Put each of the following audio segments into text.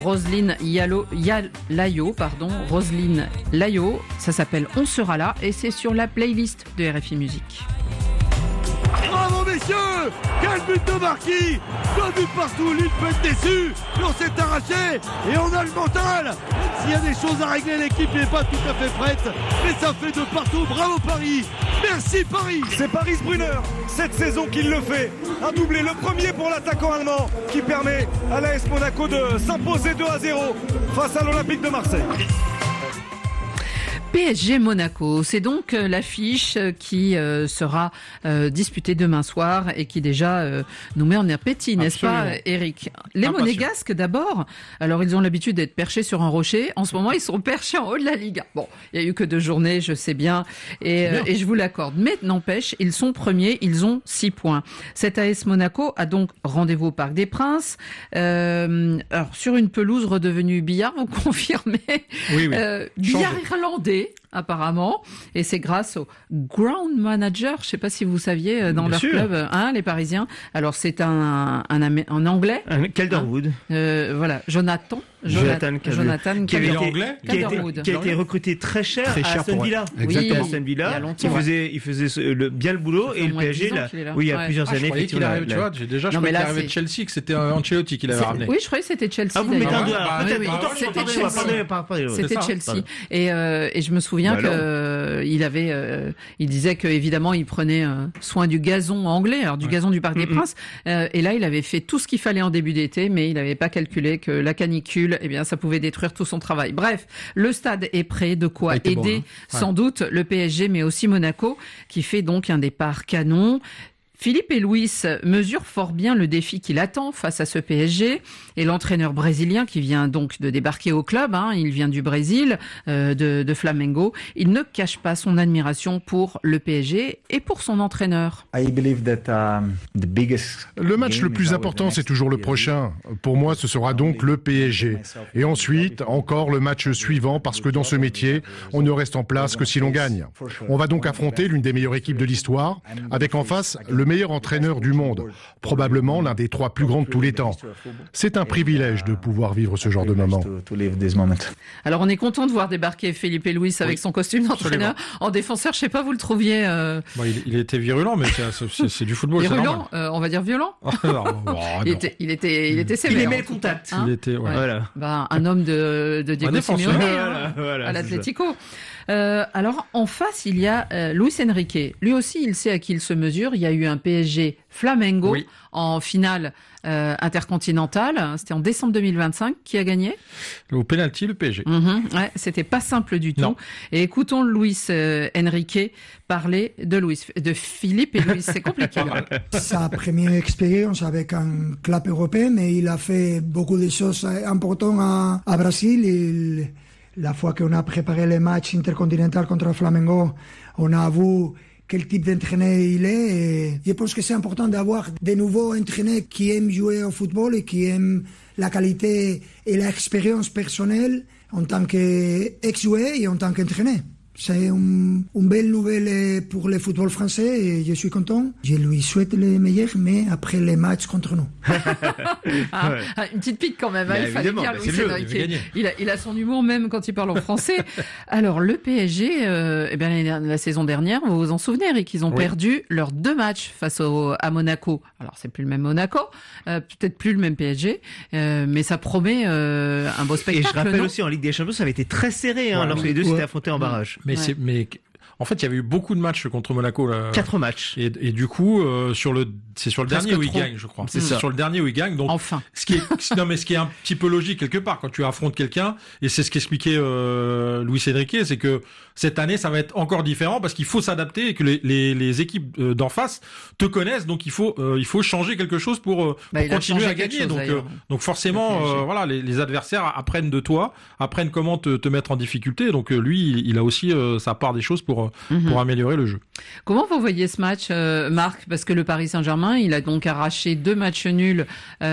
Roselyne Layo, ça s'appelle On sera là et c'est sur la playlist de RFI Musique. Bravo messieurs! Quel but de Marquis! 2 buts partout, l'île peut être déçue, mais on s'est arraché et on a le mental! S'il y a des choses à régler, l'équipe n'est pas tout à fait prête, mais ça fait de partout, bravo Paris! Merci Paris! C'est Paris Brunner, cette saison qu'il le fait. Un doublé, le premier pour l'attaquant allemand, qui permet à l'AS Monaco de s'imposer 2-0 face à l'Olympique de Marseille. PSG Monaco, c'est donc l'affiche qui sera disputée demain soir et qui déjà nous met en appétit, n'est-ce pas, Eric? Les Monégasques d'abord, alors ils ont l'habitude d'être perchés sur un rocher, en ce moment ils sont perchés en haut de la Liga. Bon, il y a eu que 2 journées, je sais bien, et je vous l'accorde, mais n'empêche, ils sont premiers, ils ont 6 points. Cet AS Monaco a donc rendez-vous au Parc des Princes, alors sur une pelouse redevenue billard, vous confirmez? Oui. Billard irlandais apparemment, et c'est grâce au ground manager, je sais pas si vous saviez, dans leur club, les Parisiens. Alors c'est un anglais, Calderwood. Voilà, Jonathan qui a été recruté très cher à Aston Villa. Exactement. Aston Villa. Il faisait bien le boulot et le PSG là. Oui, il y a plusieurs années. Je croyais qu'il arrivait, tu vois, qu'il arrivait de Chelsea, que c'était Ancelotti qui l'avait ramené. Oui, je croyais que c'était Chelsea. Ah, vous mettez un doigt. C'était Chelsea. Et je me souviens il disait que évidemment il prenait soin du gazon anglais, alors du gazon du Parc des Princes. Et là, il avait fait tout ce qu'il fallait en début d'été, mais il n'avait pas calculé que la canicule, ça pouvait détruire tout son travail. Bref, le stade est prêt, de quoi aider sans doute le PSG, mais aussi Monaco, qui fait donc un départ canon. Philippe et Luis mesurent fort bien le défi qu'il attend face à ce PSG, et l'entraîneur brésilien qui vient donc de débarquer au club, il vient du Brésil, de Flamengo, il ne cache pas son admiration pour le PSG et pour son entraîneur. Le match le plus important, c'est toujours le prochain. Pour moi, ce sera donc le PSG. Et ensuite, encore le match suivant, parce que dans ce métier, on ne reste en place que si l'on gagne. On va donc affronter l'une des meilleures équipes de l'histoire, avec en face le meilleur entraîneur du monde, probablement l'un des 3 plus grands de tous les temps. C'est un privilège de pouvoir vivre ce genre de moment. Alors on est content de voir débarquer Philippe et Luis avec son costume d'entraîneur. En défenseur, je sais pas, vous le trouviez... il était virulent, mais c'est du football. Virulent, on va dire violent. Il était sévère. Il aimait le contact. Il était, un homme de Diego Simeone à l'Atlético. Alors en face il y a Luis Enrique. Lui aussi il sait à qui il se mesure. Il y a eu un PSG Flamengo en finale intercontinentale. C'était en décembre 2025. Qui a gagné? Au pénalty, le PSG. C'était pas simple du tout. Et écoutons Luis Enrique parler de Philippe et Luis. C'est compliqué. Sa première expérience avec un club européen, mais il a fait beaucoup de choses importantes à Brésil. La fois qu'on a préparé les matchs intercontinentaux contre Flamengo, on a vu quel type d'entraîneur il est. Et je pense que c'est important d'avoir de nouveaux entraîneurs qui aiment jouer au football et qui aiment la qualité et l'expérience personnelle en tant qu'ex-joueur et en tant qu'entraîneur. C'est une belle nouvelle pour le football français et je suis content. Je lui souhaite le meilleur, mais après les matchs contre nous. Une petite pique quand même, il fallait bien Luis Enrique. Il a son humour même quand il parle en français. Alors le PSG, la saison dernière, vous vous en souvenez, Eric, ils ont perdu leurs 2 matchs face à Monaco. Alors c'est plus le même Monaco, peut-être plus le même PSG, mais ça promet un beau spectacle. Et je rappelle aussi en Ligue des Champions, ça avait été très serré lorsque les deux s'étaient affrontés en barrage. Mais en fait, il y avait eu beaucoup de matchs contre Monaco. 4 matchs. Et du coup, c'est sur le dernier où il gagne, je crois. C'est sur le dernier où il gagne. Donc, enfin. Ce qui est un petit peu logique quelque part quand tu affrontes quelqu'un. Et c'est ce qu'expliquait Luis Enrique, c'est que cette année, ça va être encore différent parce qu'il faut s'adapter et que les équipes d'en face te connaissent. Donc, il faut changer quelque chose pour continuer à gagner. Donc forcément, les adversaires apprennent de toi, apprennent comment te mettre en difficulté. Donc, lui, il a aussi sa part des choses pour améliorer le jeu. Comment vous voyez ce match, Marc? Parce que le Paris Saint-Germain, il a donc arraché 2 matchs nuls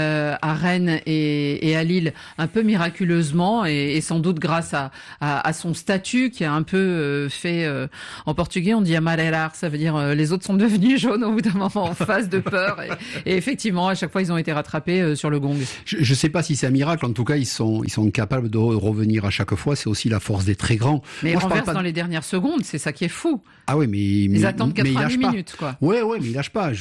à Rennes et à Lille, un peu miraculeusement, et sans doute grâce à son statut qui a un peu fait, en portugais on dit amarelar, ça veut dire les autres sont devenus jaunes au bout d'un moment en phase de peur, et effectivement à chaque fois ils ont été rattrapés sur le gong. Je sais pas si c'est un miracle, en tout cas ils sont capables de revenir à chaque fois, c'est aussi la force des très grands. Mais ils renversent dans les dernières secondes, c'est ça qui est fou. Ah oui, mais ils attendent 90 minutes, quoi. Ouais, mais ils lâchent pas.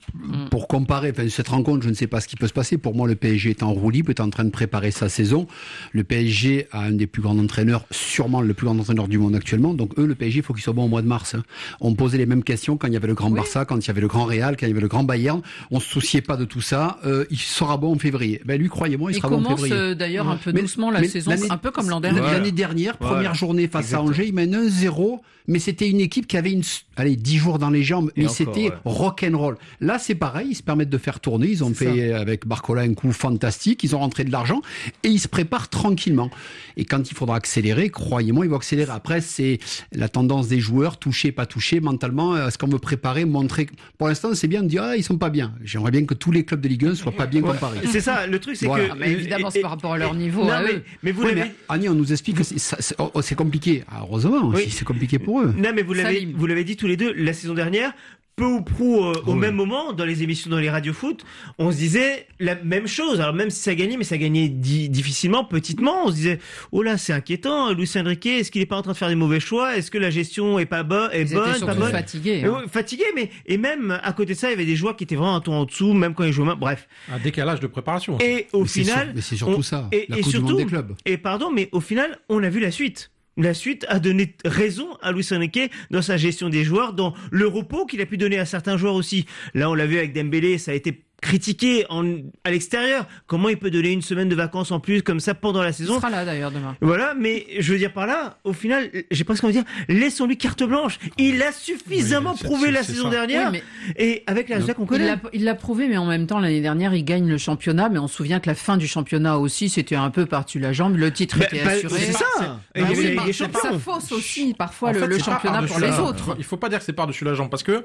Pour comparer, cette rencontre, je ne sais pas ce qui peut se passer. Pour moi, le PSG est en roue libre, est en train de préparer sa saison. Le PSG a un des plus grands entraîneurs, sûrement le plus grand entraîneur du monde actuellement. Donc eux, le PSG, il faut qu'ils soient bons au mois de mars. On posait les mêmes questions quand il y avait le grand Barça, quand il y avait le grand Real, quand il y avait le grand Bayern. On se souciait pas de tout ça. Il sera bon en février. Lui, croyez-moi, il sera bon en février. Il commence d'ailleurs un peu doucement la saison, un peu comme l'an dernier. L'année dernière, première journée face à Angers, il mène 1-0. Mais c'était une équipe qui avait 10 jours dans les jambes, mais c'était rock'n'roll. Là, c'est pareil, ils se permettent de faire tourner. Ils ont fait avec Barcola un coup fantastique. Ils ont rentré de l'argent et ils se préparent tranquillement. Et quand il faudra accélérer, croyez-moi, ils vont accélérer. Après, c'est la tendance des joueurs, toucher, pas toucher, mentalement. Est-ce qu'on veut préparer, montrer? Pour l'instant, c'est bien de dire, ils sont pas bien. J'aimerais bien que tous les clubs de Ligue 1 soient pas bien comparés. C'est ça, le truc, c'est que. Mais évidemment, c'est par rapport à leur niveau. Mais vous l'avez. Annie, on nous explique que c'est compliqué. Heureusement, c'est compliqué pour eux. Non, mais vous l'avez dit tous les deux, la saison dernière, peu ou prou au même moment, dans les émissions, dans les radios foot, on se disait la même chose. Alors même si ça gagnait, mais ça gagnait difficilement, petitement, on se disait, oh là, c'est inquiétant, Luis Enrique, est-ce qu'il est pas en train de faire des mauvais choix? Est-ce que la gestion est pas bonne? Ils étaient surtout fatigués. Fatigués, et même à côté de ça, il y avait des joueurs qui étaient vraiment un ton en dessous, même quand ils jouaient, bref. Un décalage de préparation. Et au final. Mais c'est surtout ça, la Coupe du Monde des clubs. Mais au final, on a vu la suite. La suite a donné raison à Luis Enrique dans sa gestion des joueurs, dans le repos qu'il a pu donner à certains joueurs aussi. Là, on l'a vu avec Dembélé, ça a été critiqué à l'extérieur. Comment il peut donner une semaine de vacances en plus comme ça pendant la saison? Il sera là d'ailleurs demain. Voilà, mais je veux dire par là, au final, j'ai presque envie de dire, laissons-lui carte blanche. Il a suffisamment prouvé la saison dernière, et avec la résultat qu'on connaît. Il l'a prouvé, mais en même temps, l'année dernière, il gagne le championnat, mais on se souvient que la fin du championnat aussi, c'était un peu par-dessus la jambe. Le titre était assuré. C'est ça. Ça fausse aussi parfois le championnat pour les autres. Il faut pas dire que c'est par-dessus la jambe, parce que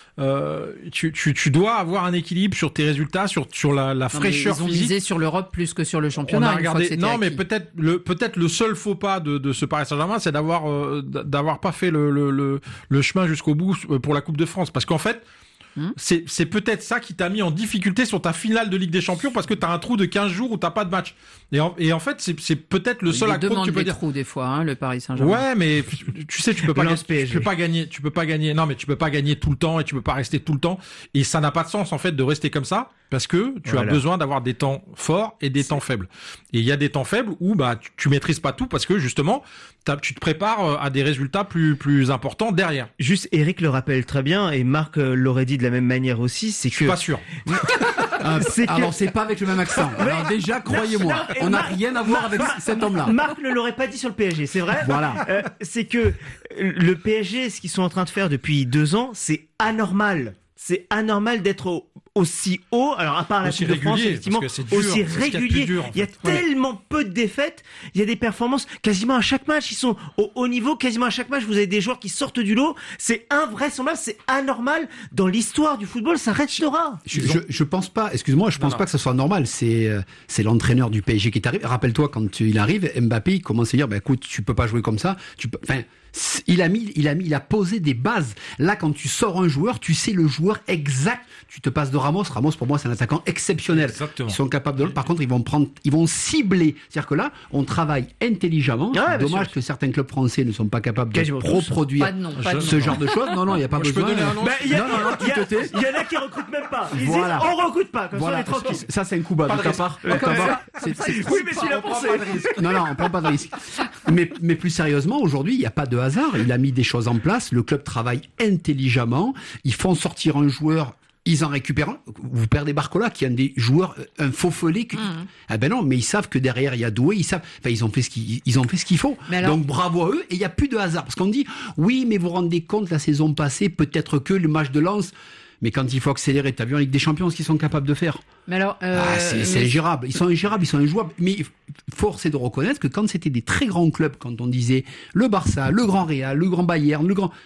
tu dois avoir un équilibre sur tes résultats, sur la fraîcheur physique. Ils ont misé sur l'Europe plus que sur le championnat. Mais peut-être le seul faux pas de ce Paris Saint-Germain, c'est d'avoir pas fait le chemin jusqu'au bout pour la Coupe de France, parce qu'en fait, c'est peut-être ça qui t'a mis en difficulté sur ta finale de Ligue des Champions, parce que t'as un trou de 15 jours où t'as pas de match. Et en fait, c'est peut-être le seul accro que tu peux dire. Trous des fois, le Paris Saint-Germain. Ouais, mais tu sais, tu peux pas gagner. Non, mais tu peux pas gagner tout le temps, et tu peux pas rester tout le temps. Et ça n'a pas de sens, en fait, de rester comme ça, parce que tu as besoin d'avoir des temps forts et des temps faibles. Et il y a des temps faibles où, tu maîtrises pas tout, parce que, justement, tu te prépares à des résultats plus importants derrière. Juste, Eric le rappelle très bien, et Marc l'aurait dit de la même manière aussi, c'est que... Je suis pas sûr. Alors, c'est pas avec le même accent. Alors déjà, croyez-moi, on n'a rien à voir avec cet homme-là. Marc ne l'aurait pas dit sur le PSG, c'est vrai. Voilà. C'est que le PSG, ce qu'ils sont en train de faire depuis 2 ans, c'est anormal. C'est anormal d'être aussi haut, alors à part la Coupe de France, effectivement, aussi régulier. Il y a tellement peu de défaites, il y a des performances quasiment à chaque match, ils sont au haut niveau, quasiment à chaque match, vous avez des joueurs qui sortent du lot, c'est invraisemblable, c'est anormal. Dans l'histoire du football, ça restera. Je pense pas, excuse-moi, je pense pas que ça soit normal, c'est l'entraîneur du PSG qui est arrivé. Rappelle-toi, quand il arrive, Mbappé, il commence à dire, écoute, tu peux pas jouer comme ça, il a posé des bases. Là, quand tu sors un joueur, tu sais le joueur exact. Tu te passes de Ramos. Ramos, pour moi, c'est un attaquant exceptionnel. Exactement. Ils sont capables de. Par contre, ils vont cibler. C'est-à-dire que là, on travaille intelligemment. Dommage que certains clubs français ne sont pas capables de reproduire ce genre de choses. Non, il n'y a pas besoin. Il y en a qui recrutent même pas. Ils disent, on recrute pas. Comme ça, on est tranquille. Ça, c'est un coup bas de ta part. Oui, mais tu l'as pensé. Non, on prend pas de risque. Mais plus sérieusement, aujourd'hui, il n'y a pas de hasard. Il a mis des choses en place. Le club travaille intelligemment. Ils font sortir un joueur. Ils en récupèrent un. Vous perdez Barcola, qui est un des joueurs, un faux follet. Ah ben non, mais ils savent que derrière, il y a Doué. Ils ont fait ce qu'il faut. Donc bravo à eux. Et il n'y a plus de hasard. Parce qu'on dit, oui, mais vous vous rendez compte, la saison passée, peut-être que le match de Lens. Mais quand il faut accélérer, t'as vu en Ligue des Champions ce qu'ils sont capables de faire. Mais alors, c'est ingérable. Ils sont ingérables, ils sont injouables. Mais force est de reconnaître que quand c'était des très grands clubs, quand on disait le Barça, le Grand Real, le Grand Bayern,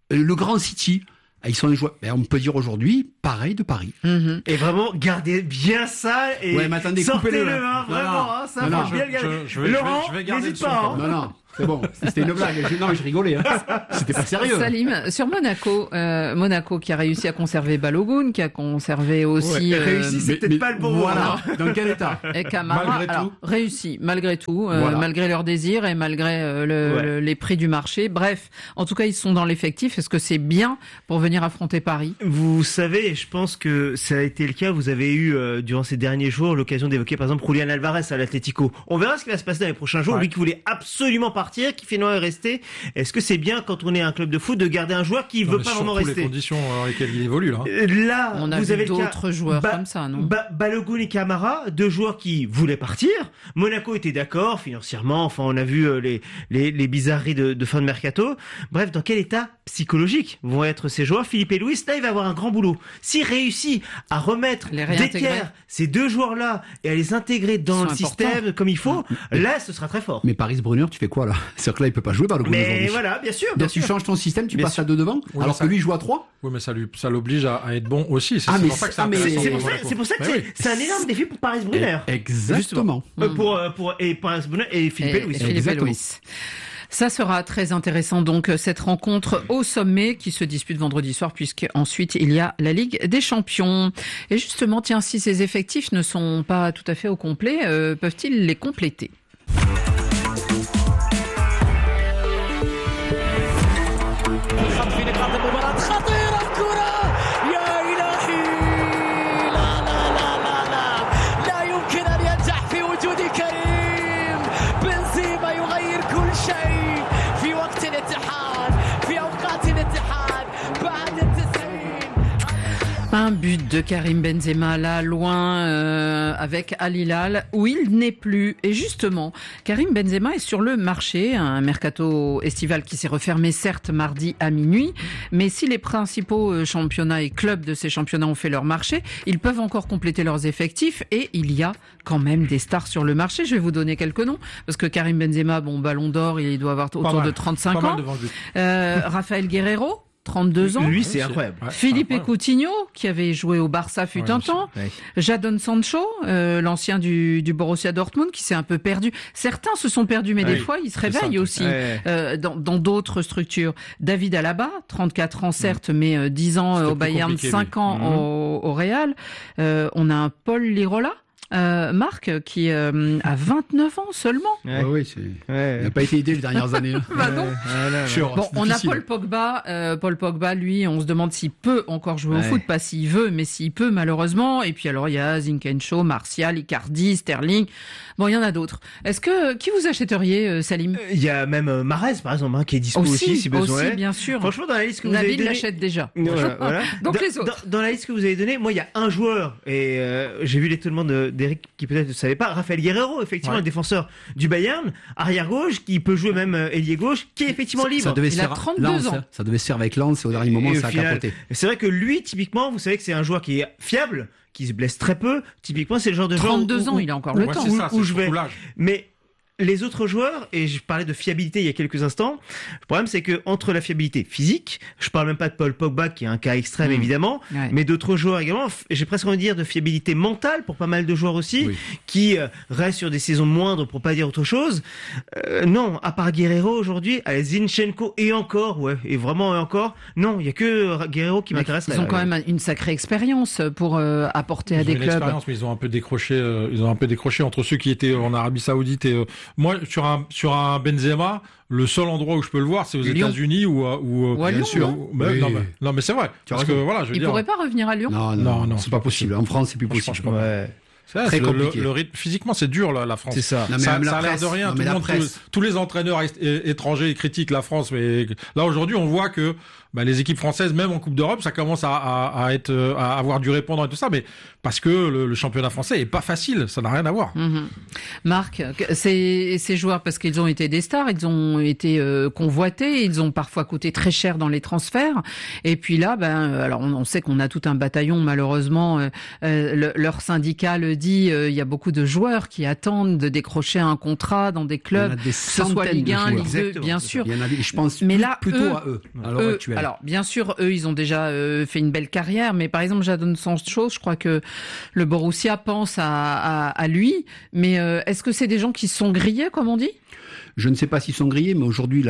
Le Grand City. Ils sont les joueurs. Mais on peut dire aujourd'hui, pareil de Paris. Et vraiment, gardez bien ça et mais attendez, sortez-le, vraiment, ça va bien le garder. Laurent, n'hésite pas. Non. C'est bon, c'était une blague. Non, mais je rigolais. C'était pas sérieux. Salim, sur Monaco qui a réussi à conserver Balogun, qui a conservé aussi... réussi, c'est peut-être pas le bon mot. Voilà. Dans quel état? Et Camara, réussi, malgré tout, malgré leurs désirs et malgré les prix du marché. Bref, en tout cas, ils sont dans l'effectif. Est-ce que c'est bien pour venir affronter Paris? Vous savez, je pense que ça a été le cas. Vous avez eu, durant ces derniers jours, l'occasion d'évoquer, par exemple, Julián Alvarez à l'Atlético. On verra ce qui va se passer dans les prochains jours. Lui qui voulait absolument partir, qui finalement est resté. Est-ce que c'est bien quand on est un club de foot de garder un joueur qui veut pas vraiment rester? Les conditions dans lesquelles il évolue là. Là, on a vous avez d'autres joueurs comme ça, non? Balogun et Camara, deux joueurs qui voulaient partir. Monaco était d'accord financièrement. Enfin, on a vu les bizarreries de fin de mercato. Bref, dans quel état psychologique vont être ces joueurs? Philippe Luis, là, il va avoir un grand boulot. S'il réussit à remettre d'équerre ces deux joueurs-là et à les intégrer dans le système comme il faut, là, ce sera très fort. Mais Paris Brunner, tu fais quoi là? C'est-à-dire que là, il peut pas jouer Balogun aujourd'hui. Mais voilà, bien sûr. Tu changes ton système, tu passes à 2 devant, alors que lui il joue à 3. Oui, mais ça l'oblige à être bon aussi. C'est pour ça que c'est pour ça que c'est un énorme défi pour Paris Brunner. Exactement. Pour Paris Brunner et Philippe Luis. Ça sera très intéressant donc cette rencontre au sommet qui se dispute vendredi soir puisqu'ensuite il y a la Ligue des Champions. Et justement, tiens, si ces effectifs ne sont pas tout à fait au complet, peuvent-ils les compléter? Un but de Karim Benzema là loin avec Al Hilal où il n'est plus. Et justement, Karim Benzema est sur le marché, un mercato estival qui s'est refermé certes mardi à minuit, mais si les principaux championnats et clubs de ces championnats ont fait leur marché, ils peuvent encore compléter leurs effectifs et il y a quand même des stars sur le marché. Je vais vous donner quelques noms parce que Karim Benzema, Ballon d'Or, il doit avoir autour de 35 ans. Rafael Guerreiro, 32 ans. Lui, c'est incroyable. Philippe Coutinho, qui avait joué au Barça fut un temps. Jadon Sancho, l'ancien du Borussia Dortmund, qui s'est un peu perdu. Certains se sont perdus, mais des fois, ils se réveillent aussi dans d'autres structures. David Alaba, 34 ans certes, mais 10 ans au Bayern, 5 ans au Real. On a un Paul Lirola. Marc qui a 29 ans seulement. Oui, il n'a pas été aidé les dernières années. On a Paul Pogba. Paul Pogba, lui, on se demande s'il peut encore jouer au foot, pas s'il veut, mais s'il peut malheureusement. Et puis alors il y a Zinchenko, Martial, Icardi, Sterling. Bon, il y en a d'autres. Qui vous achèteriez, Salim? Il y a même Mahrez par exemple, qui est dispo aussi si besoin. Aussi, bien sûr. Franchement, dans la liste que vous avez donnée, l'achète déjà. Voilà. Donc les autres. Dans la liste que vous avez donnée, moi il y a un joueur et j'ai vu l'étonnement d'Eric qui peut-être ne savait pas, Rafael Guerreiro, effectivement, le défenseur du Bayern, arrière gauche, qui peut jouer même ailier gauche, qui est effectivement libre. Il a 32 ans. Ça devait se faire avec Lens et au dernier moment, ça a capoté. C'est vrai que lui, typiquement, vous savez que c'est un joueur qui est fiable, qui se blesse très peu. Typiquement, c'est le genre de joueur 32 ans, il a encore le temps. Où je vais. Mais les autres joueurs, et je parlais de fiabilité il y a quelques instants, le problème c'est que entre la fiabilité physique, je parle même pas de Paul Pogba qui est un cas extrême évidemment, mais d'autres joueurs également, j'ai presque envie de dire de fiabilité mentale pour pas mal de joueurs aussi, qui restent sur des saisons moindres pour pas dire autre chose. Non, à part Guerreiro aujourd'hui, Zinchenko et encore, et vraiment et encore, non, il y a que Guerreiro qui m'intéresse. Ils ont quand même une sacrée expérience pour apporter à des clubs. Mais ils ont un peu décroché entre ceux qui étaient en Arabie Saoudite et moi, sur un Benzema, le seul endroit où je peux le voir, c'est aux États-Unis ou à Lyon. Non, mais c'est vrai. Parce que voilà, il pourrait pas revenir à Lyon. Non, c'est pas possible. En France, c'est plus possible. C'est très compliqué. Le rythme, physiquement, c'est dur, la France. C'est ça. Ça a l'air de rien. Tous les entraîneurs étrangers critiquent la France, mais là, aujourd'hui, on voit que les équipes françaises, même en Coupe d'Europe, ça commence à avoir du répondant et tout ça, mais parce que le championnat français est pas facile, ça n'a rien à voir. Marc, ces joueurs, parce qu'ils ont été des stars, ils ont été convoités, ils ont parfois coûté très cher dans les transferts, et puis là, alors on sait qu'on a tout un bataillon, malheureusement, leur syndicat le dit, il y a beaucoup de joueurs qui attendent de décrocher un contrat dans des clubs, que ce soit Ligue 1, Ligue 2, bien sûr. Je pense mais là, plutôt à eux, à l'heure actuelle. Alors, bien sûr, eux, ils ont déjà fait une belle carrière, mais par exemple, Jadon Sancho, je crois que le Borussia pense à lui, mais est-ce que c'est des gens qui sont grillés, comme on dit ? Je ne sais pas s'ils sont grillés, mais aujourd'hui,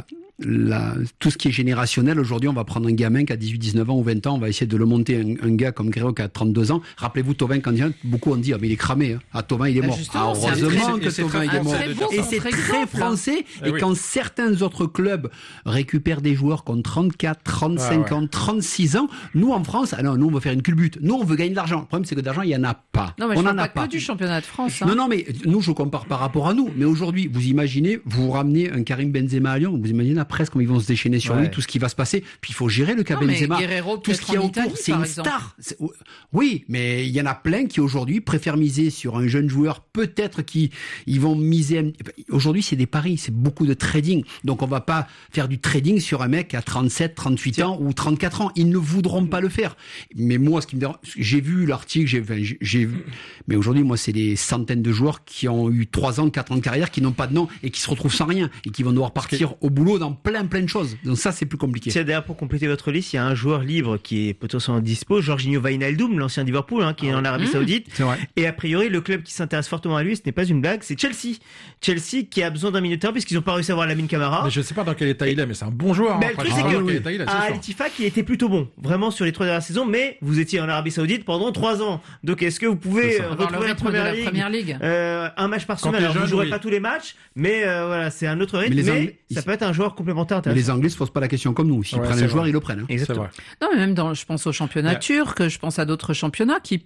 tout ce qui est générationnel, aujourd'hui, on va prendre un gamin qui a 18, 19 ans ou 20 ans, on va essayer de le monter, un gars comme Guerrero qui a 32 ans. Rappelez-vous, Thauvin, quand il vient, beaucoup ont dit, mais il est cramé, hein. Ah, Thauvin, il est mort. Heureusement que Thauvin, il est mort. Et c'est très français. Et quand certains autres clubs récupèrent des joueurs qui ont 34, 35 ans, 36 ans, nous, en France, nous, on veut faire une culbute. Nous, on veut gagner de l'argent. Le problème, c'est que d'argent, il n'y en a pas. Non, mais on n'en a pas que du championnat de France. Hein. Non, mais nous, je compare par rapport à nous. Mais aujourd'hui, vous imaginez, vous ramenez un Karim Benzema à Lyon, vous imaginez après comment ils vont se déchaîner sur lui, tout ce qui va se passer. Puis il faut gérer le cas Benzema. Guerrero, tout ce qu'il y a autour, c'est une star. Oui, mais il y en a plein qui aujourd'hui préfèrent miser sur un jeune joueur. Peut-être qu'ils vont miser. Aujourd'hui, c'est des paris, c'est beaucoup de trading. Donc on va pas faire du trading sur un mec à 37, 38 ans ou 34 ans. Ils ne voudront pas le faire. Mais moi, ce qui me dérange, j'ai vu l'article, j'ai vu. Mais aujourd'hui, moi, c'est des centaines de joueurs qui ont eu 3 ans, 4 ans de carrière, qui n'ont pas de nom et qui se retrouvent sans rien et qui vont devoir partir au boulot dans plein de choses. Donc ça, c'est plus compliqué. Tiens, d'ailleurs, pour compléter votre liste, il y a un joueur libre qui est potentiellement dispo, Jorginho Wijnaldum, l'ancien Liverpool, qui est en Arabie Saoudite. C'est vrai. Et a priori, le club qui s'intéresse fortement à lui, ce n'est pas une blague, c'est Chelsea. Chelsea qui a besoin d'un milieu de terrain puisqu'ils n'ont pas réussi à avoir Lamine Camara. Mais je ne sais pas dans quel état il est, mais c'est un bon joueur. Mais le truc, c'est qu'à Al-Ittifaq, il était plutôt bon, vraiment sur les 3 dernières saisons, mais vous étiez en Arabie Saoudite pendant 3 ans. Donc est-ce que vous pouvez retrouver la première ligue un match par semaine. Alors, vous ne jouerez pas tous les matchs, mais voilà, c'est un autre rythme. Mais ça peut être un joueur complémentaire intéressant. Mais les Anglais se posent pas la question comme nous. S'ils prennent un joueur, ils le prennent. Hein. Exactement. Non, mais même je pense au championnat turc, je pense à d'autres championnats qui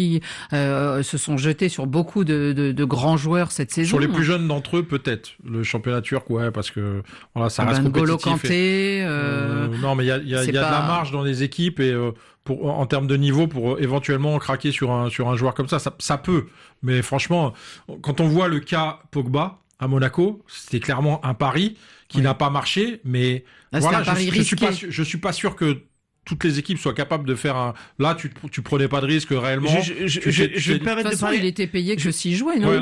se sont jetés sur beaucoup de grands joueurs cette saison. Sur les plus jeunes d'entre eux, peut-être. Le championnat turc, parce que voilà, ça reste compétitif. N'Golo Kanté. Non, mais il y a de la marge dans les équipes et en termes de niveau pour éventuellement craquer sur un joueur comme ça peut. Mais franchement, quand on voit le cas Pogba à Monaco, c'était clairement un pari qui n'a pas marché, mais voilà, je suis pas sûr que toutes les équipes soient capables de faire un. Là, tu prenais pas de risque réellement. Je me permets de parler. Il était payé que 6 jouets, non?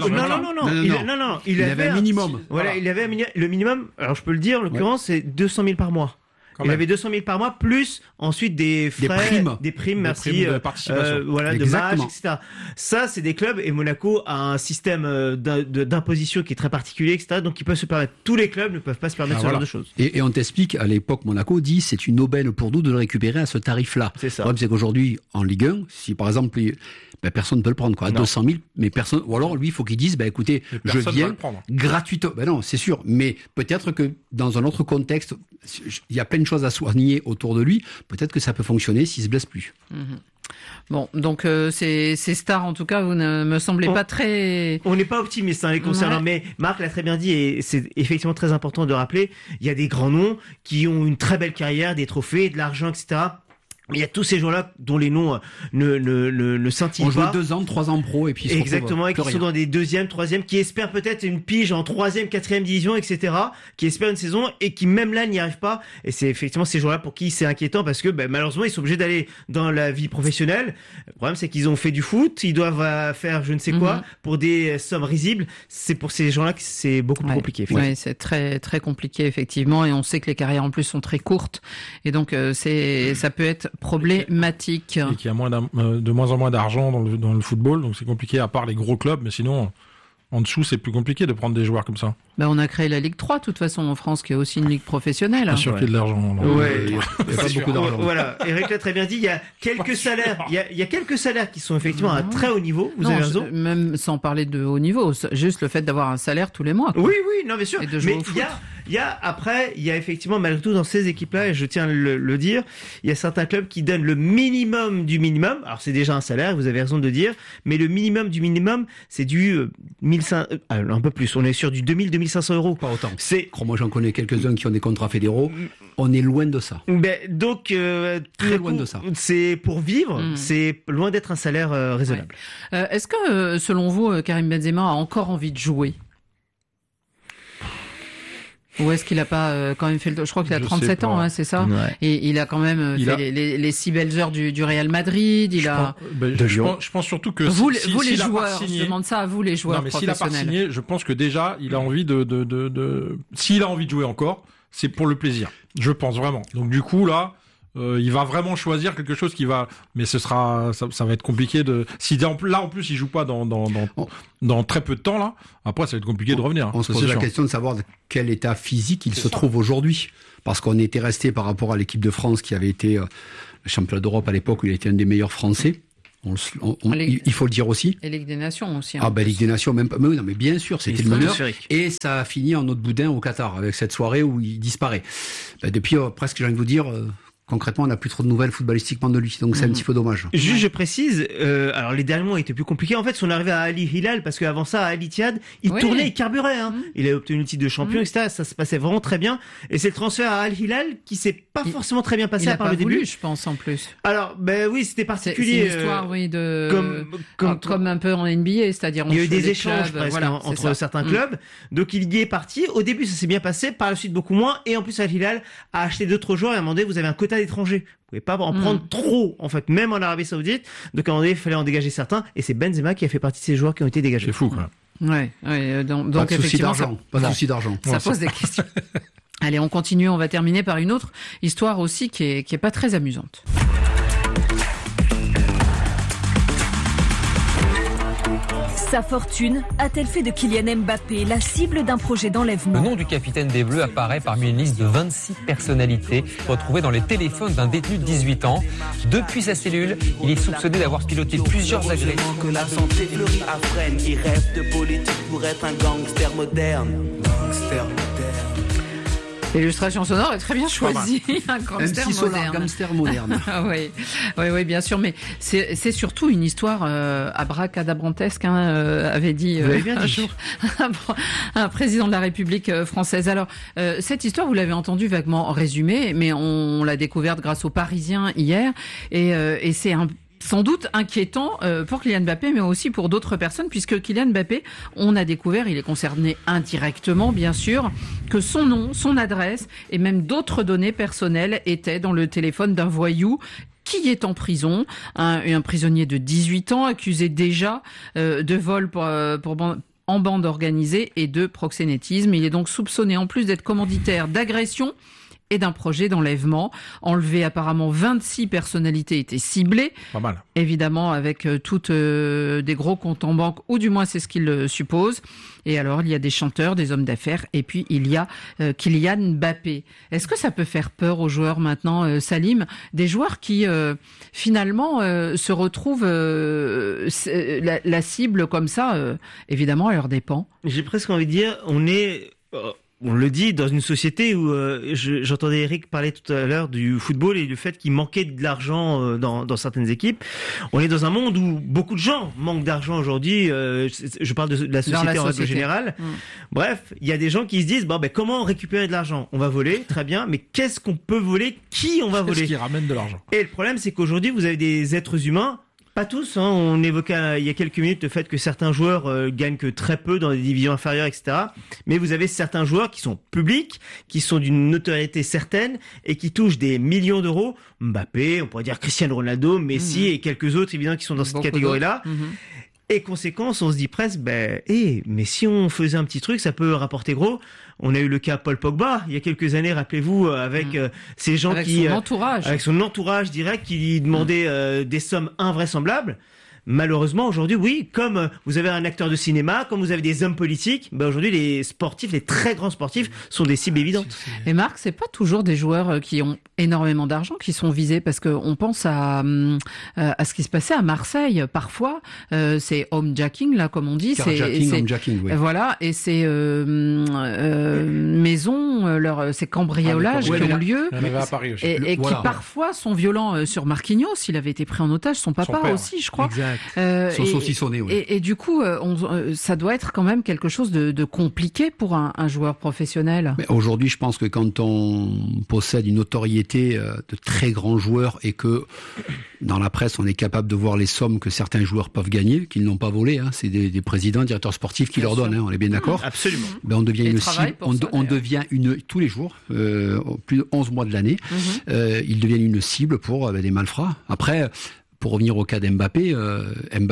Non. Il avait un minimum. Voilà, il avait le minimum. Alors, je peux le dire, en l'occurrence, c'est 200 000 par mois. Il avait 200 000 par mois, plus ensuite des frais, des primes, merci, de participation. de match, etc. Ça, c'est des clubs, et Monaco a un système d'imposition qui est très particulier, etc. Donc, ils peuvent se permettre. Tous les clubs ne peuvent pas se permettre ce genre de choses. Et on t'explique, à l'époque, Monaco dit, c'est une aubaine pour nous de le récupérer à ce tarif-là. C'est ça. Le problème, c'est qu'aujourd'hui, en Ligue 1, si par exemple, personne ne peut le prendre, à 200 000, mais personne, ou alors lui, il faut qu'il dise, écoutez, je viens gratuitement. Non, c'est sûr. Mais peut-être que dans un autre contexte, il y a plein de choses à soigner autour de lui. Peut-être que ça peut fonctionner s'il se blesse plus. Bon, donc ces stars, en tout cas, vous ne me semblez pas très... On n'est pas optimiste les concernant, mais Marc l'a très bien dit, et c'est effectivement très important de rappeler, il y a des grands noms qui ont une très belle carrière, des trophées, de l'argent, etc. Il y a tous ces gens-là dont les noms ne scintillent pas. On joue 2 ans, 3 ans pro et puis ils exactement, et qui sont dans des 2e, 3e, qui espèrent peut-être une pige en 3e, 4e division, etc. Qui espèrent une saison et qui même là n'y arrivent pas. Et c'est effectivement ces gens-là pour qui c'est inquiétant parce que malheureusement ils sont obligés d'aller dans la vie professionnelle. Le problème c'est qu'ils ont fait du foot, ils doivent faire je ne sais quoi pour des sommes risibles. C'est pour ces gens-là que c'est beaucoup plus compliqué. Oui, c'est très très compliqué effectivement, et on sait que les carrières en plus sont très courtes et donc ça peut être problématique. Et qu'il y a de moins en moins d'argent dans le football, donc c'est compliqué à part les gros clubs, mais sinon en dessous c'est plus compliqué de prendre des joueurs comme ça. On a créé la Ligue 3 de toute façon en France, qui est aussi une ligue professionnelle. Bien sûr qu'il y a de l'argent. Il n'y a pas beaucoup d'argent. Voilà, Eric l'a très bien dit, il y a quelques salaires, il y a quelques salaires qui sont effectivement à très haut niveau, vous avez raison. Même sans parler de haut niveau, juste le fait d'avoir un salaire tous les mois. Oui, non bien sûr. Mais il y a effectivement, malgré tout, dans ces équipes-là, et je tiens à le dire, il y a certains clubs qui donnent le minimum du minimum. Alors, c'est déjà un salaire, vous avez raison de le dire, mais le minimum du minimum, c'est du 1500, un peu plus. On est sur du 2500 euros. Pas autant. Moi, j'en connais quelques-uns qui ont des contrats fédéraux. On est loin de ça. Donc, très loin de ça. C'est pour vivre, c'est loin d'être un salaire raisonnable. Ouais. Est-ce que, selon vous, Karim Benzema a encore envie de jouer? Ou est-ce qu'il a pas quand même fait je crois qu'il a 37 ans, c'est ça? Ouais. Et il a quand même fait les 6 belles heures du Real Madrid. Je pense surtout que vous les joueurs, je demande ça à vous les joueurs professionnels. S'il a pas signé, je pense que déjà il a envie s'il a envie de jouer encore, c'est pour le plaisir. Je pense vraiment. Donc du coup là, il va vraiment choisir quelque chose qui va, mais ça va être compliqué de. Si là en plus il joue pas dans très peu de temps là, après ça va être compliqué de revenir. On se pose la question de savoir quel état physique il se trouve aujourd'hui, parce qu'on était resté par rapport à l'équipe de France qui avait été champion d'Europe à l'époque où il était un des meilleurs Français. Il faut le dire aussi. Et Ligue des Nations aussi. Ligue des Nations, même pas. Mais oui, non, mais bien sûr, c'était le meneur. Et ça a fini en autre boudin au Qatar, avec cette soirée où il disparaît. Depuis, presque, j'ai envie de vous dire, concrètement, on n'a plus trop de nouvelles footballistiquement de lui, donc c'est un petit peu dommage. Juste, je précise, alors les derniers mois étaient plus compliqués. En fait, on arrivait à Al Hilal, parce qu'avant ça, à Al Ittihad, il tournait, il carburait. Il a obtenu le titre de champion, etc. Ça se passait vraiment très bien. Et c'est le transfert à Al Hilal qui s'est pas forcément très bien passé par le début. Voulu, je pense, en plus. Alors, oui, c'était particulier. C'est une histoire, comme un peu en NBA, c'est-à-dire il y a eu des échanges presque entre certains clubs. Donc il y est parti. Au début, ça s'est bien passé. Par la suite, beaucoup moins. Et en plus, Al Hilal a acheté d'autres joueurs et a demandé, vous avez un quota d'étrangers. Vous pouvez pas en prendre trop, en fait, même en Arabie Saoudite. Donc à un moment donné, il fallait en dégager certains. Et c'est Benzema qui a fait partie de ces joueurs qui ont été dégagés. C'est fou, quoi. Donc pas de souci d'argent. Pas de souci d'argent. Ça pose des questions. Allez, on continue. On va terminer par une autre histoire aussi qui est pas très amusante. Sa fortune a-t-elle fait de Kylian Mbappé la cible d'un projet d'enlèvement ? Le nom du capitaine des Bleus apparaît parmi une liste de 26 personnalités retrouvées dans les téléphones d'un détenu de 18 ans. Depuis sa cellule, il est soupçonné d'avoir piloté plusieurs agressions. Que la santé fleurit à Fresnes, il rêve de politique pour être un gangster moderne. L'illustration sonore est très bien choisie. Un gangster moderne. Oui, bien sûr. Mais c'est surtout une histoire abracadabrantesque, avait dit un jour un président de la République française. Alors, cette histoire, vous l'avez entendue vaguement résumée, mais on l'a découverte grâce aux Parisiens hier. Et c'est sans doute inquiétant pour Kylian Mbappé, mais aussi pour d'autres personnes, puisque Kylian Mbappé, on a découvert, il est concerné indirectement, bien sûr, que son nom, son adresse et même d'autres données personnelles étaient dans le téléphone d'un voyou qui est en prison, un prisonnier de 18 ans, accusé déjà de vol en bande organisée et de proxénétisme. Il est donc soupçonné, en plus d'être commanditaire, d'agression et d'un projet d'enlèvement. Enlevé apparemment 26 personnalités étaient ciblées. Pas mal. Évidemment avec toutes des gros comptes en banque, ou du moins c'est ce qu'il suppose. Et alors il y a des chanteurs, des hommes d'affaires, et puis il y a Kylian Mbappé. Est-ce que ça peut faire peur aux joueurs maintenant, Salim ? Des joueurs qui finalement se retrouvent la cible comme ça, évidemment à leurs dépens. J'ai presque envie de dire, on le dit, dans une société où j'entendais Eric parler tout à l'heure du football et du fait qu'il manquait de l'argent dans certaines équipes. On est dans un monde où beaucoup de gens manquent d'argent aujourd'hui. Je parle de la société en règle générale. Bref, il y a des gens qui se disent comment récupérer de l'argent ? On va voler, très bien, mais qu'est-ce qu'on peut voler ? Qui on va voler ? Qu'est-ce qui ramène de l'argent ? Et le problème, c'est qu'aujourd'hui, vous avez des êtres humains. Pas tous, on évoquait il y a quelques minutes le fait que certains joueurs gagnent que très peu dans des divisions inférieures, etc. Mais vous avez certains joueurs qui sont publics, qui sont d'une notoriété certaine et qui touchent des millions d'euros. Mbappé, on pourrait dire Cristiano Ronaldo, Messi et quelques autres évidemment qui sont dans cette catégorie-là. Et conséquence, on se dit presque, mais si on faisait un petit truc, ça peut rapporter gros. On a eu le cas Paul Pogba il y a quelques années, rappelez-vous, avec ces gens avec son entourage direct qui lui demandaient des sommes invraisemblables. Malheureusement, aujourd'hui, oui, comme vous avez un acteur de cinéma, comme vous avez des hommes politiques, aujourd'hui, les sportifs, les très grands sportifs, sont des cibles évidentes. Et Marc, c'est pas toujours des joueurs qui ont énormément d'argent qui sont visés, parce qu'on pense à ce qui se passait à Marseille. Parfois, c'est homejacking, là, comme on dit. Homejacking, oui. Voilà, et ces maisons, ces cambriolages qui ont lieu, à Paris aussi. et qui parfois sont violents sur Marquinhos. Il avait été pris en otage, son papa aussi, je crois. Exact. Sont saucissonnés, oui. Et du coup, ça doit être quand même quelque chose de compliqué pour un joueur professionnel. Mais aujourd'hui, je pense que quand on possède une notoriété de très grands joueurs et que dans la presse, on est capable de voir les sommes que certains joueurs peuvent gagner, qu'ils n'ont pas volées, c'est des présidents, directeurs sportifs qui leur donnent, on est bien d'accord. Absolument. On devient une cible, on devient tous les jours, plus de 11 mois de l'année, ils deviennent une cible pour des malfrats. Après, pour revenir au cas d'Mbappé, Mbappé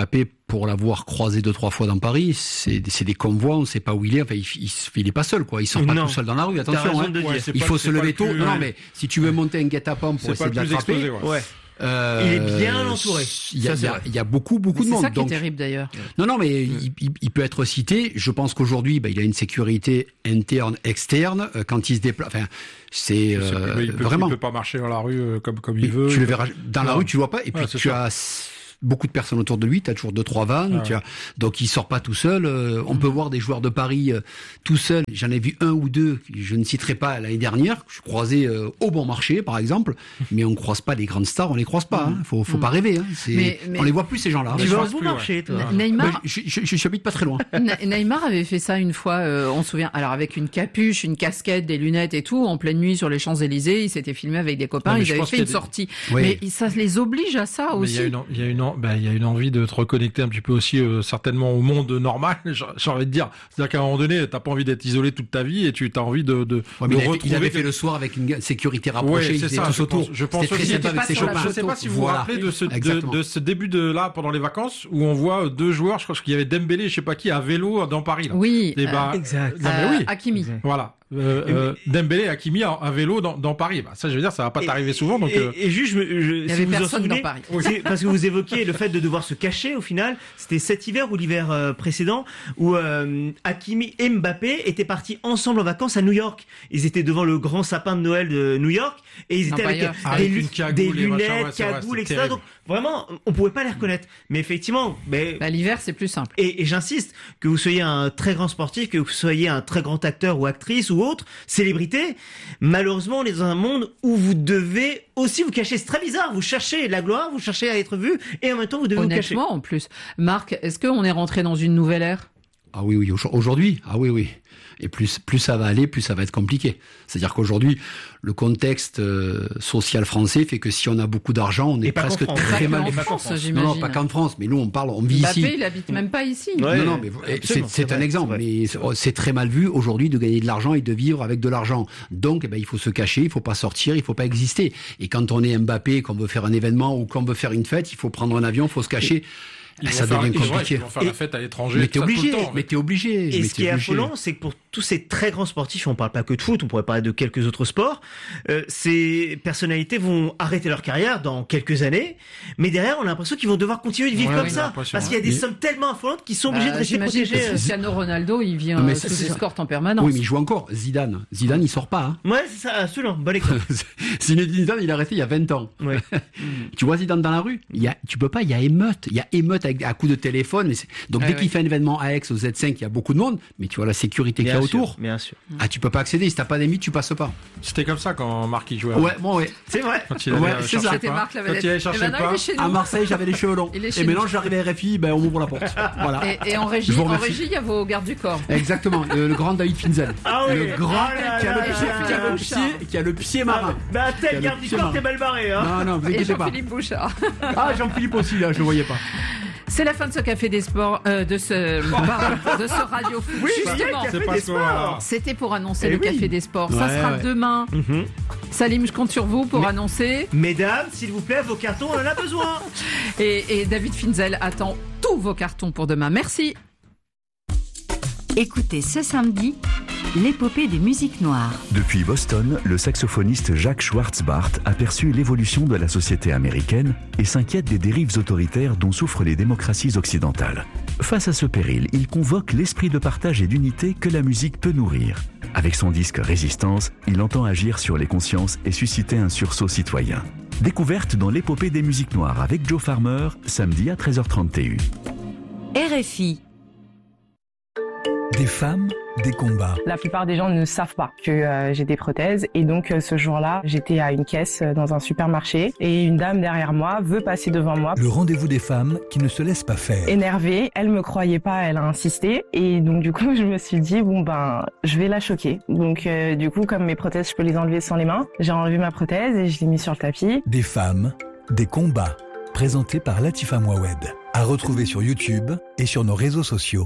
pour l'avoir croisé 2-3 fois dans Paris, c'est des convois, on ne sait pas où il est. Enfin, il est pas seul, quoi. Il sort pas tout seul dans la rue. Attention, il faut se lever tôt. Non, mais si tu veux monter un guet-apens pour essayer de l'attraper. Il est bien entouré. Il y a beaucoup de monde. C'est ça qui est terrible d'ailleurs. Non, mais il peut être cité. Je pense qu'aujourd'hui, il a une sécurité interne, externe. Quand il se déplace, enfin, c'est vraiment. Il peut pas marcher dans la rue comme il veut. Tu le verras dans la rue, tu le vois pas. Et puis tu as beaucoup de personnes autour de lui, tu as toujours 2-3 vannes, donc il sort pas tout seul. On peut voir des joueurs de Paris tout seuls. J'en ai vu un ou deux, je ne citerai pas, l'année dernière, je croisais au Bon Marché par exemple, mais on croise pas les grandes stars, on les croise pas. Faut pas rêver. On les voit plus ces gens-là. Tu vas au Bon Marché, toi. Neymar, je habite pas très loin. Neymar avait fait ça une fois, on se souvient. Alors avec une capuche, une casquette, des lunettes et tout, en pleine nuit sur les Champs-Élysées, il s'était filmé avec des copains, ils avaient fait une sortie. Mais ça les oblige à ça aussi. Il y a une envie de te reconnecter un petit peu aussi certainement au monde normal, j'ai envie de dire. C'est-à-dire qu'à un moment donné, t'as pas envie d'être isolé toute ta vie et tu as envie de retrouver. Il avait fait le soir avec une sécurité rapprochée, c'est ça, je pense aussi. Je sais pas si vous vous rappelez de ce début de là pendant les vacances où on voit deux joueurs, je crois qu'il y avait Dembélé et je sais pas qui à vélo dans Paris. Là. Oui, exact. Hakimi. Voilà. Dembélé et Hakimi à vélo dans Paris. Ça, je veux dire, ça va pas t'arriver souvent. Donc, et juste, il y avait personne dans Paris. Parce que vous évoquiez le fait de devoir se cacher au final. C'était cet hiver ou l'hiver précédent où Hakimi et Mbappé étaient partis ensemble en vacances à New York. Ils étaient devant le grand sapin de Noël de New York et ils étaient avec des lunettes, cagoules, etc. Donc vraiment, on pouvait pas les reconnaître. Mais effectivement, l'hiver c'est plus simple. Et j'insiste, que vous soyez un très grand sportif, que vous soyez un très grand acteur ou actrice ou autre célébrité, malheureusement on est dans un monde où vous devez aussi vous cacher. C'est très bizarre, vous cherchez la gloire, vous cherchez à être vu et en même temps vous devez vous cacher. Honnêtement en plus. Marc, est-ce qu'on est rentré dans une nouvelle ère ? Ah oui, aujourd'hui, oui. Et plus ça va aller, plus ça va être compliqué. C'est-à-dire qu'aujourd'hui, le contexte social français fait que si on a beaucoup d'argent, on est presque très mal. Non, pas qu'en France, mais nous on vit ici. Mbappé, il habite même pas ici. Non, mais c'est un exemple. Mais c'est très mal vu aujourd'hui de gagner de l'argent et de vivre avec de l'argent. Donc, il faut se cacher, il faut pas sortir, il faut pas exister. Et quand on est Mbappé, qu'on veut faire un événement ou qu'on veut faire une fête, il faut prendre un avion, il faut se cacher. Ça devient compliqué. Ils vont faire la fête à l'étranger. Mais t'es obligé. Et ce qui est affolant, c'est que pour tous ces très grands sportifs, on parle pas que de foot, on pourrait parler de quelques autres sports, ces personnalités vont arrêter leur carrière dans quelques années, mais derrière, on a l'impression qu'ils vont devoir continuer de vivre comme ça. Parce qu'il y a des sommes tellement affolantes qu'ils sont obligés de rester protégés. Cristiano Ronaldo, il vient sous escorte en permanence. Oui, mais il joue encore. Zidane, il sort pas. Ouais, c'est ça, absolument. Bon exemple. Zidane, il a arrêté il y a 20 ans. Ouais. Tu vois Zidane dans la rue, tu peux pas, il y a émeute à coup de téléphone. Donc dès qu'il fait un événement à Aix au Z5, il y a beaucoup de monde, mais tu vois la sécurité qu'il y a autour. Bien sûr. Ah, tu peux pas accéder. Si t'as pas d'amis, tu passes pas. C'était comme ça quand Marc y jouait. Ouais, c'est vrai. Quand il allait chercher C'était Marc Quand il allait chercher le pain. À Marseille, j'avais les cheveux longs. Et maintenant, j'arrive à RFI, on m'ouvre la porte. Voilà. Et en régie, il y a vos gardes du corps. Exactement. Le grand David Finzel. Ah oui. Le grand qui a le pied marin. Tel garde du corps, t'es mal barré. Non, vous inquiétez pas. Jean-Philippe Bouchard. Ah, Jean-Philippe aussi, là, je le voyais pas. C'est la fin de ce café des sports, de ce radio foot. Oui, justement. C'était pour annoncer le café des sports. Ça sera demain. Salim, je compte sur vous pour annoncer. Mesdames, s'il vous plaît, vos cartons, on en a besoin. Et David Finzel attend tous vos cartons pour demain. Merci. Écoutez ce samedi l'épopée des musiques noires. Depuis Boston, le saxophoniste Jacques Schwartzbart a perçu l'évolution de la société américaine et s'inquiète des dérives autoritaires dont souffrent les démocraties occidentales. Face à ce péril, il convoque l'esprit de partage et d'unité que la musique peut nourrir. Avec son disque Résistance, il entend agir sur les consciences et susciter un sursaut citoyen. Découverte dans l'épopée des musiques noires avec Joe Farmer, samedi à 13h30 TU. RFI. Des femmes, des combats. La plupart des gens ne savent pas que j'ai des prothèses et donc ce jour-là, j'étais à une caisse dans un supermarché et une dame derrière moi veut passer devant moi. Le rendez-vous des femmes qui ne se laissent pas faire. Énervée, elle me croyait pas, elle a insisté et donc du coup je me suis dit je vais la choquer. Donc du coup comme mes prothèses je peux les enlever sans les mains, j'ai enlevé ma prothèse et je l'ai mis sur le tapis. Des femmes, des combats. Présenté par Latifa Mouawed. À retrouver sur YouTube et sur nos réseaux sociaux.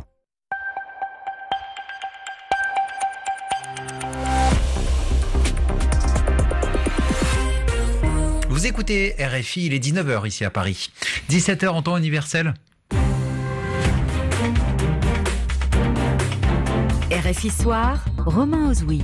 Vous écoutez RFI, il est 19h ici à Paris. 17h en temps universel. RFI Soir, Romain Ozoui.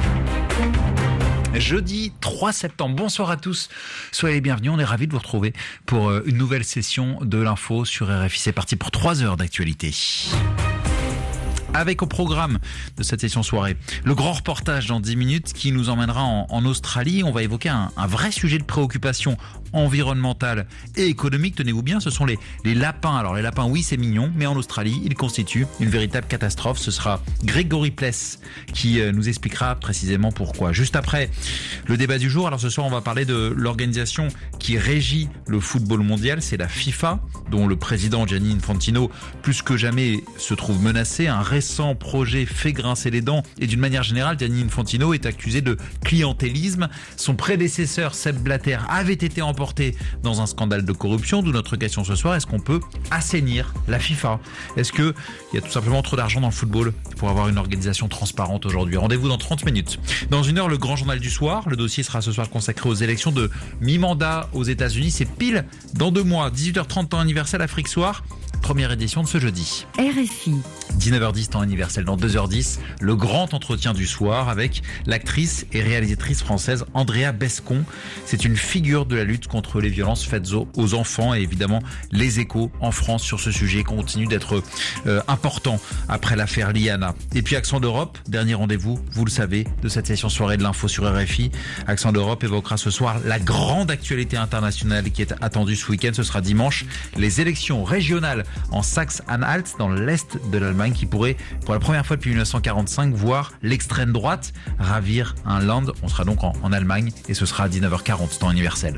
Jeudi 3 septembre. Bonsoir à tous. Soyez les bienvenus. On est ravis de vous retrouver pour une nouvelle session de l'info sur RFI. C'est parti pour 3 heures d'actualité. Avec au programme de cette session soirée, le grand reportage dans 10 minutes qui nous emmènera en Australie. On va évoquer un vrai sujet de préoccupation environnementale et économique. Tenez-vous bien, ce sont les lapins. Alors les lapins, oui, c'est mignon, mais en Australie, ils constituent une véritable catastrophe. Ce sera Grégory Pless qui nous expliquera précisément pourquoi. Juste après le débat du jour, alors ce soir, on va parler de l'organisation qui régit le football mondial. C'est la FIFA, dont le président Gianni Infantino, plus que jamais, se trouve menacé. Un récent projet fait grincer les dents et d'une manière générale, Gianni Infantino est accusé de clientélisme. Son prédécesseur, Sepp Blatter, avait été emporté dans un scandale de corruption, d'où notre question ce soir, est-ce qu'on peut assainir la FIFA? Est-ce qu'il y a tout simplement trop d'argent dans le football pour avoir une organisation transparente aujourd'hui? Rendez-vous dans 30 minutes. Dans une heure, le grand journal du soir. Le dossier sera ce soir consacré aux élections de mi-mandat aux États-Unis. C'est pile dans 2 mois, 18h30 temps universel Afrique Soir. Première édition de ce jeudi. RFI. 19h10 temps universel dans 2h10. Le grand entretien du soir avec l'actrice et réalisatrice française Andrea Bescon. C'est une figure de la lutte contre les violences faites aux enfants et évidemment les échos en France sur ce sujet continuent d'être importants après l'affaire Liana. Et puis Accent d'Europe, dernier rendez-vous, vous le savez, de cette session soirée de l'info sur RFI. Accent d'Europe évoquera ce soir la grande actualité internationale qui est attendue ce week-end. Ce sera dimanche, les élections régionales en Saxe-Anhalt, dans l'est de l'Allemagne, qui pourrait, pour la première fois depuis 1945, voir l'extrême droite ravir un land. On sera donc en Allemagne et ce sera à 19h40, temps universel.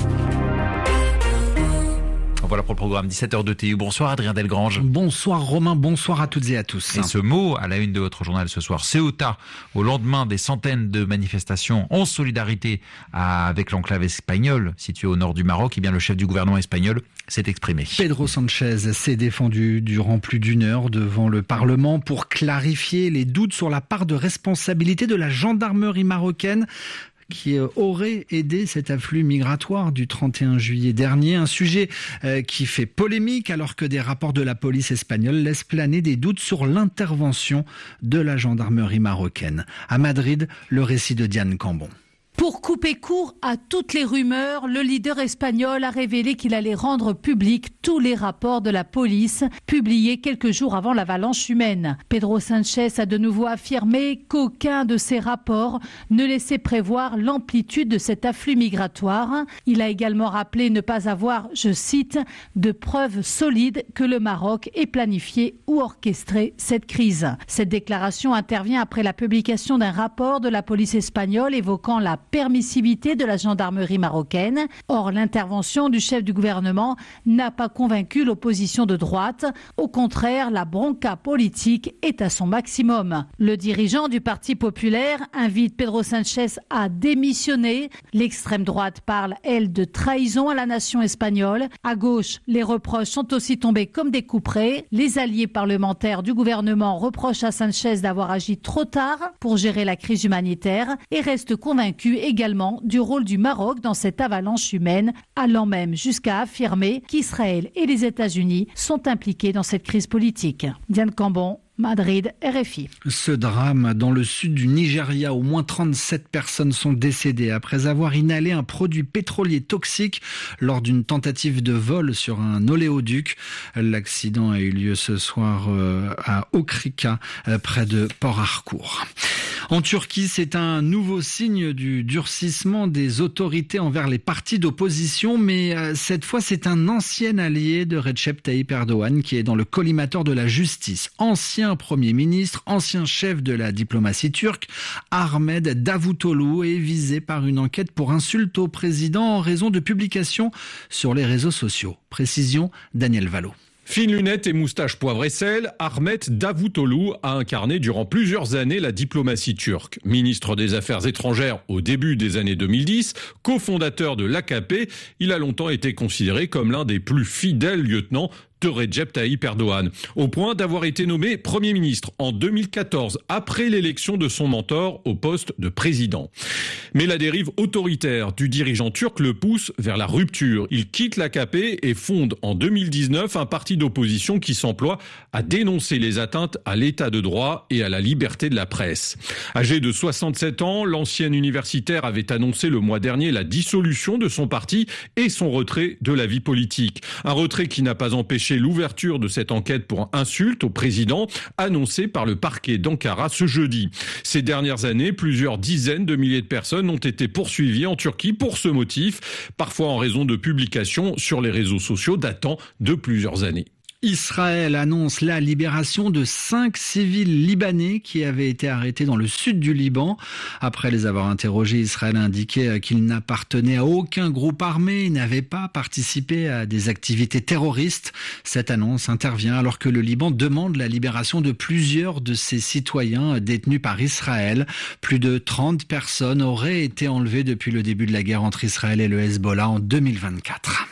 Voilà pour le programme 17h de TU. Bonsoir Adrien Delgrange. Bonsoir Romain, bonsoir à toutes et à tous. Et ce mot à la une de votre journal ce soir, Ceuta, au lendemain des centaines de manifestations en solidarité avec l'enclave espagnole située au nord du Maroc, eh bien le chef du gouvernement espagnol s'est exprimé. Pedro Sánchez s'est défendu durant plus d'1 heure devant le Parlement pour clarifier les doutes sur la part de responsabilité de la gendarmerie marocaine qui aurait aidé cet afflux migratoire du 31 juillet dernier. Un sujet qui fait polémique alors que des rapports de la police espagnole laissent planer des doutes sur l'intervention de la gendarmerie marocaine. À Madrid, le récit de Diane Cambon. Pour couper court à toutes les rumeurs, le leader espagnol a révélé qu'il allait rendre public tous les rapports de la police publiés quelques jours avant l'avalanche humaine. Pedro Sánchez a de nouveau affirmé qu'aucun de ces rapports ne laissait prévoir l'amplitude de cet afflux migratoire. Il a également rappelé ne pas avoir, je cite, de preuves solides que le Maroc ait planifié ou orchestré cette crise. Cette déclaration intervient après la publication d'un rapport de la police espagnole évoquant la permissivité de la gendarmerie marocaine. Or, l'intervention du chef du gouvernement n'a pas convaincu l'opposition de droite. Au contraire, la bronca politique est à son maximum. Le dirigeant du Parti populaire invite Pedro Sánchez à démissionner. L'extrême droite parle, elle, de trahison à la nation espagnole. À gauche, les reproches sont aussi tombés comme des couperets. Les alliés parlementaires du gouvernement reprochent à Sánchez d'avoir agi trop tard pour gérer la crise humanitaire et restent convaincus également du rôle du Maroc dans cette avalanche humaine, allant même jusqu'à affirmer qu'Israël et les États-Unis sont impliqués dans cette crise politique. Diane Cambon, Madrid, RFI. Ce drame dans le sud du Nigeria, au moins 37 personnes sont décédées après avoir inhalé un produit pétrolier toxique lors d'une tentative de vol sur un oléoduc. L'accident a eu lieu ce soir à Okrika, près de Port Harcourt. En Turquie, c'est un nouveau signe du durcissement des autorités envers les partis d'opposition, mais cette fois, c'est un ancien allié de Recep Tayyip Erdogan qui est dans le collimateur de la justice. Ancien Premier ministre, ancien chef de la diplomatie turque, Ahmed Davutoglu est visé par une enquête pour insulte au président en raison de publications sur les réseaux sociaux. Précision, Daniel Valo. Fine lunettes et moustache poivre et sel, Ahmet Davutoglu a incarné durant plusieurs années la diplomatie turque. Ministre des Affaires étrangères au début des années 2010, cofondateur de l'AKP, il a longtemps été considéré comme l'un des plus fidèles lieutenants de Recep Tayyip Erdogan, au point d'avoir été nommé Premier ministre en 2014, après l'élection de son mentor au poste de président. Mais la dérive autoritaire du dirigeant turc le pousse vers la rupture. Il quitte l'AKP et fonde en 2019 un parti d'opposition qui s'emploie à dénoncer les atteintes à l'état de droit et à la liberté de la presse. Âgé de 67 ans, l'ancien universitaire avait annoncé le mois dernier la dissolution de son parti et son retrait de la vie politique. Un retrait qui n'a pas empêché l'ouverture de cette enquête pour insulte au président, annoncée par le parquet d'Ankara ce jeudi. Ces dernières années, plusieurs dizaines de milliers de personnes ont été poursuivies en Turquie pour ce motif, parfois en raison de publications sur les réseaux sociaux datant de plusieurs années. Israël annonce la libération de 5 civils libanais qui avaient été arrêtés dans le sud du Liban. Après les avoir interrogés, Israël a indiqué qu'il n'appartenait à aucun groupe armé et n'avait pas participé à des activités terroristes. Cette annonce intervient alors que le Liban demande la libération de plusieurs de ses citoyens détenus par Israël. Plus de 30 personnes auraient été enlevées depuis le début de la guerre entre Israël et le Hezbollah en 2024.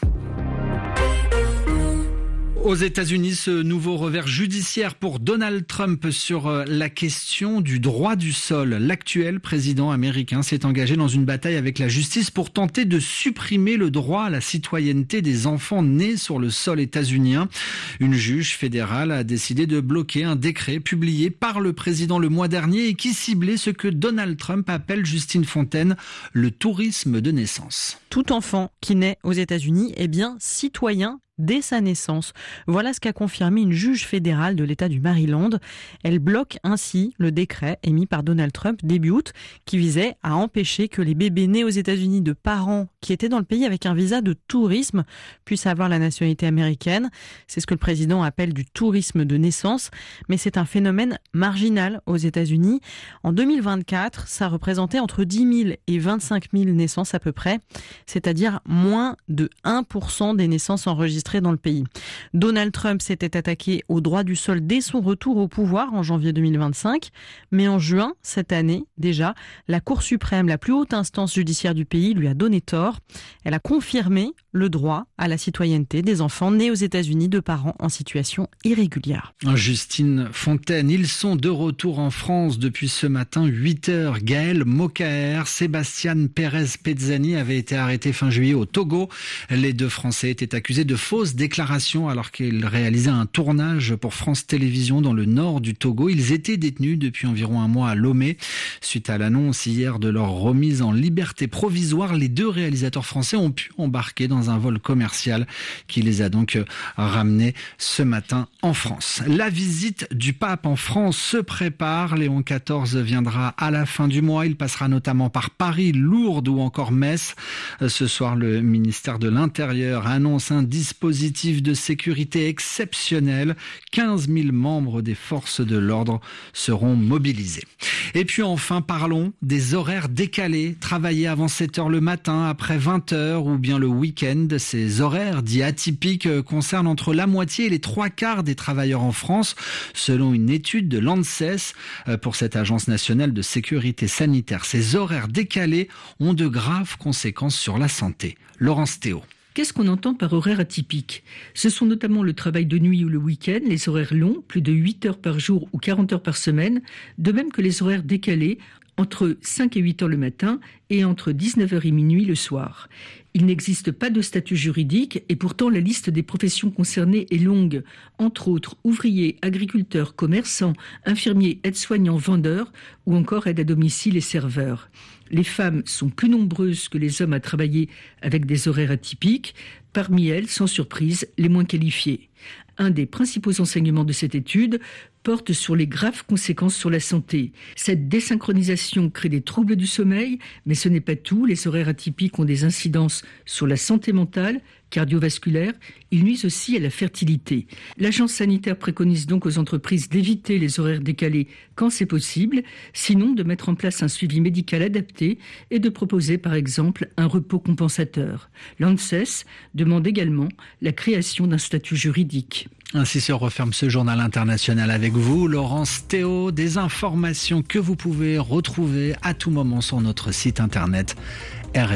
Aux États-Unis, ce nouveau revers judiciaire pour Donald Trump sur la question du droit du sol. L'actuel président américain s'est engagé dans une bataille avec la justice pour tenter de supprimer le droit à la citoyenneté des enfants nés sur le sol états-unien. Une juge fédérale a décidé de bloquer un décret publié par le président le mois dernier et qui ciblait ce que Donald Trump appelle, Justine Fontaine, le tourisme de naissance. Tout enfant qui naît aux États-Unis est bien citoyen dès sa naissance. Voilà ce qu'a confirmé une juge fédérale de l'État du Maryland. Elle bloque ainsi le décret émis par Donald Trump début août qui visait à empêcher que les bébés nés aux États-Unis de parents qui étaient dans le pays avec un visa de tourisme puissent avoir la nationalité américaine. C'est ce que le président appelle du tourisme de naissance, mais c'est un phénomène marginal aux États-Unis. En 2024, ça représentait entre 10 000 et 25 000 naissances à peu près, c'est-à-dire moins de 1% des naissances enregistrées dans le pays. Donald Trump s'était attaqué au droit du sol dès son retour au pouvoir en janvier 2025, mais en juin cette année, déjà, la Cour suprême, la plus haute instance judiciaire du pays, lui a donné tort. Elle a confirmé le droit à la citoyenneté des enfants nés aux États-Unis de parents en situation irrégulière. Justine Fontaine, ils sont de retour en France depuis ce matin 8h. Gaël Mokaer, Sébastien Pérez-Pezzani avaient été arrêtés fin juillet au Togo. Les deux Français étaient accusés de fausses déclarations alors qu'ils réalisaient un tournage pour France Télévisions dans le nord du Togo. Ils étaient détenus depuis environ un mois à Lomé. Suite à l'annonce hier de leur remise en liberté provisoire, les deux réalisateurs français ont pu embarquer dans un vol commercial qui les a donc ramenés ce matin en France. La visite du pape en France se prépare. Léon XIV viendra à la fin du mois. Il passera notamment par Paris, Lourdes ou encore Metz. Ce soir, le ministère de l'Intérieur annonce un dispositif de sécurité exceptionnel. 15 000 membres des forces de l'ordre seront mobilisés. Et puis enfin, parlons des horaires décalés. Travailler avant 7h le matin, après 20h ou bien le week-end. Ces horaires dits atypiques concernent entre la moitié et les 3/4 des travailleurs en France, selon une étude de l'ANSES pour cette agence nationale de sécurité sanitaire. Ces horaires décalés ont de graves conséquences sur la santé. Laurence Théo. Qu'est-ce qu'on entend par horaire atypique ? Ce sont notamment le travail de nuit ou le week-end, les horaires longs, plus de 8 heures par jour ou 40 heures par semaine, de même que les horaires décalés, entre 5 et 8 heures le matin et entre 19h et minuit le soir. Il n'existe pas de statut juridique et pourtant la liste des professions concernées est longue. Entre autres, ouvriers, agriculteurs, commerçants, infirmiers, aides-soignants, vendeurs ou encore aides à domicile et serveurs. Les femmes sont plus nombreuses que les hommes à travailler avec des horaires atypiques. Parmi elles, sans surprise, les moins qualifiées. Un des principaux enseignements de cette étude porte sur les graves conséquences sur la santé. Cette désynchronisation crée des troubles du sommeil, mais ce n'est pas tout. Les horaires atypiques ont des incidences sur la santé mentale, cardiovasculaire. Ils nuisent aussi à la fertilité. L'agence sanitaire préconise donc aux entreprises d'éviter les horaires décalés quand c'est possible, sinon de mettre en place un suivi médical adapté et de proposer par exemple un repos compensateur. L'ANSES demande également la création d'un statut juridique. Ainsi se referme ce journal international avec vous, Laurence Théo. Des informations que vous pouvez retrouver à tout moment sur notre site internet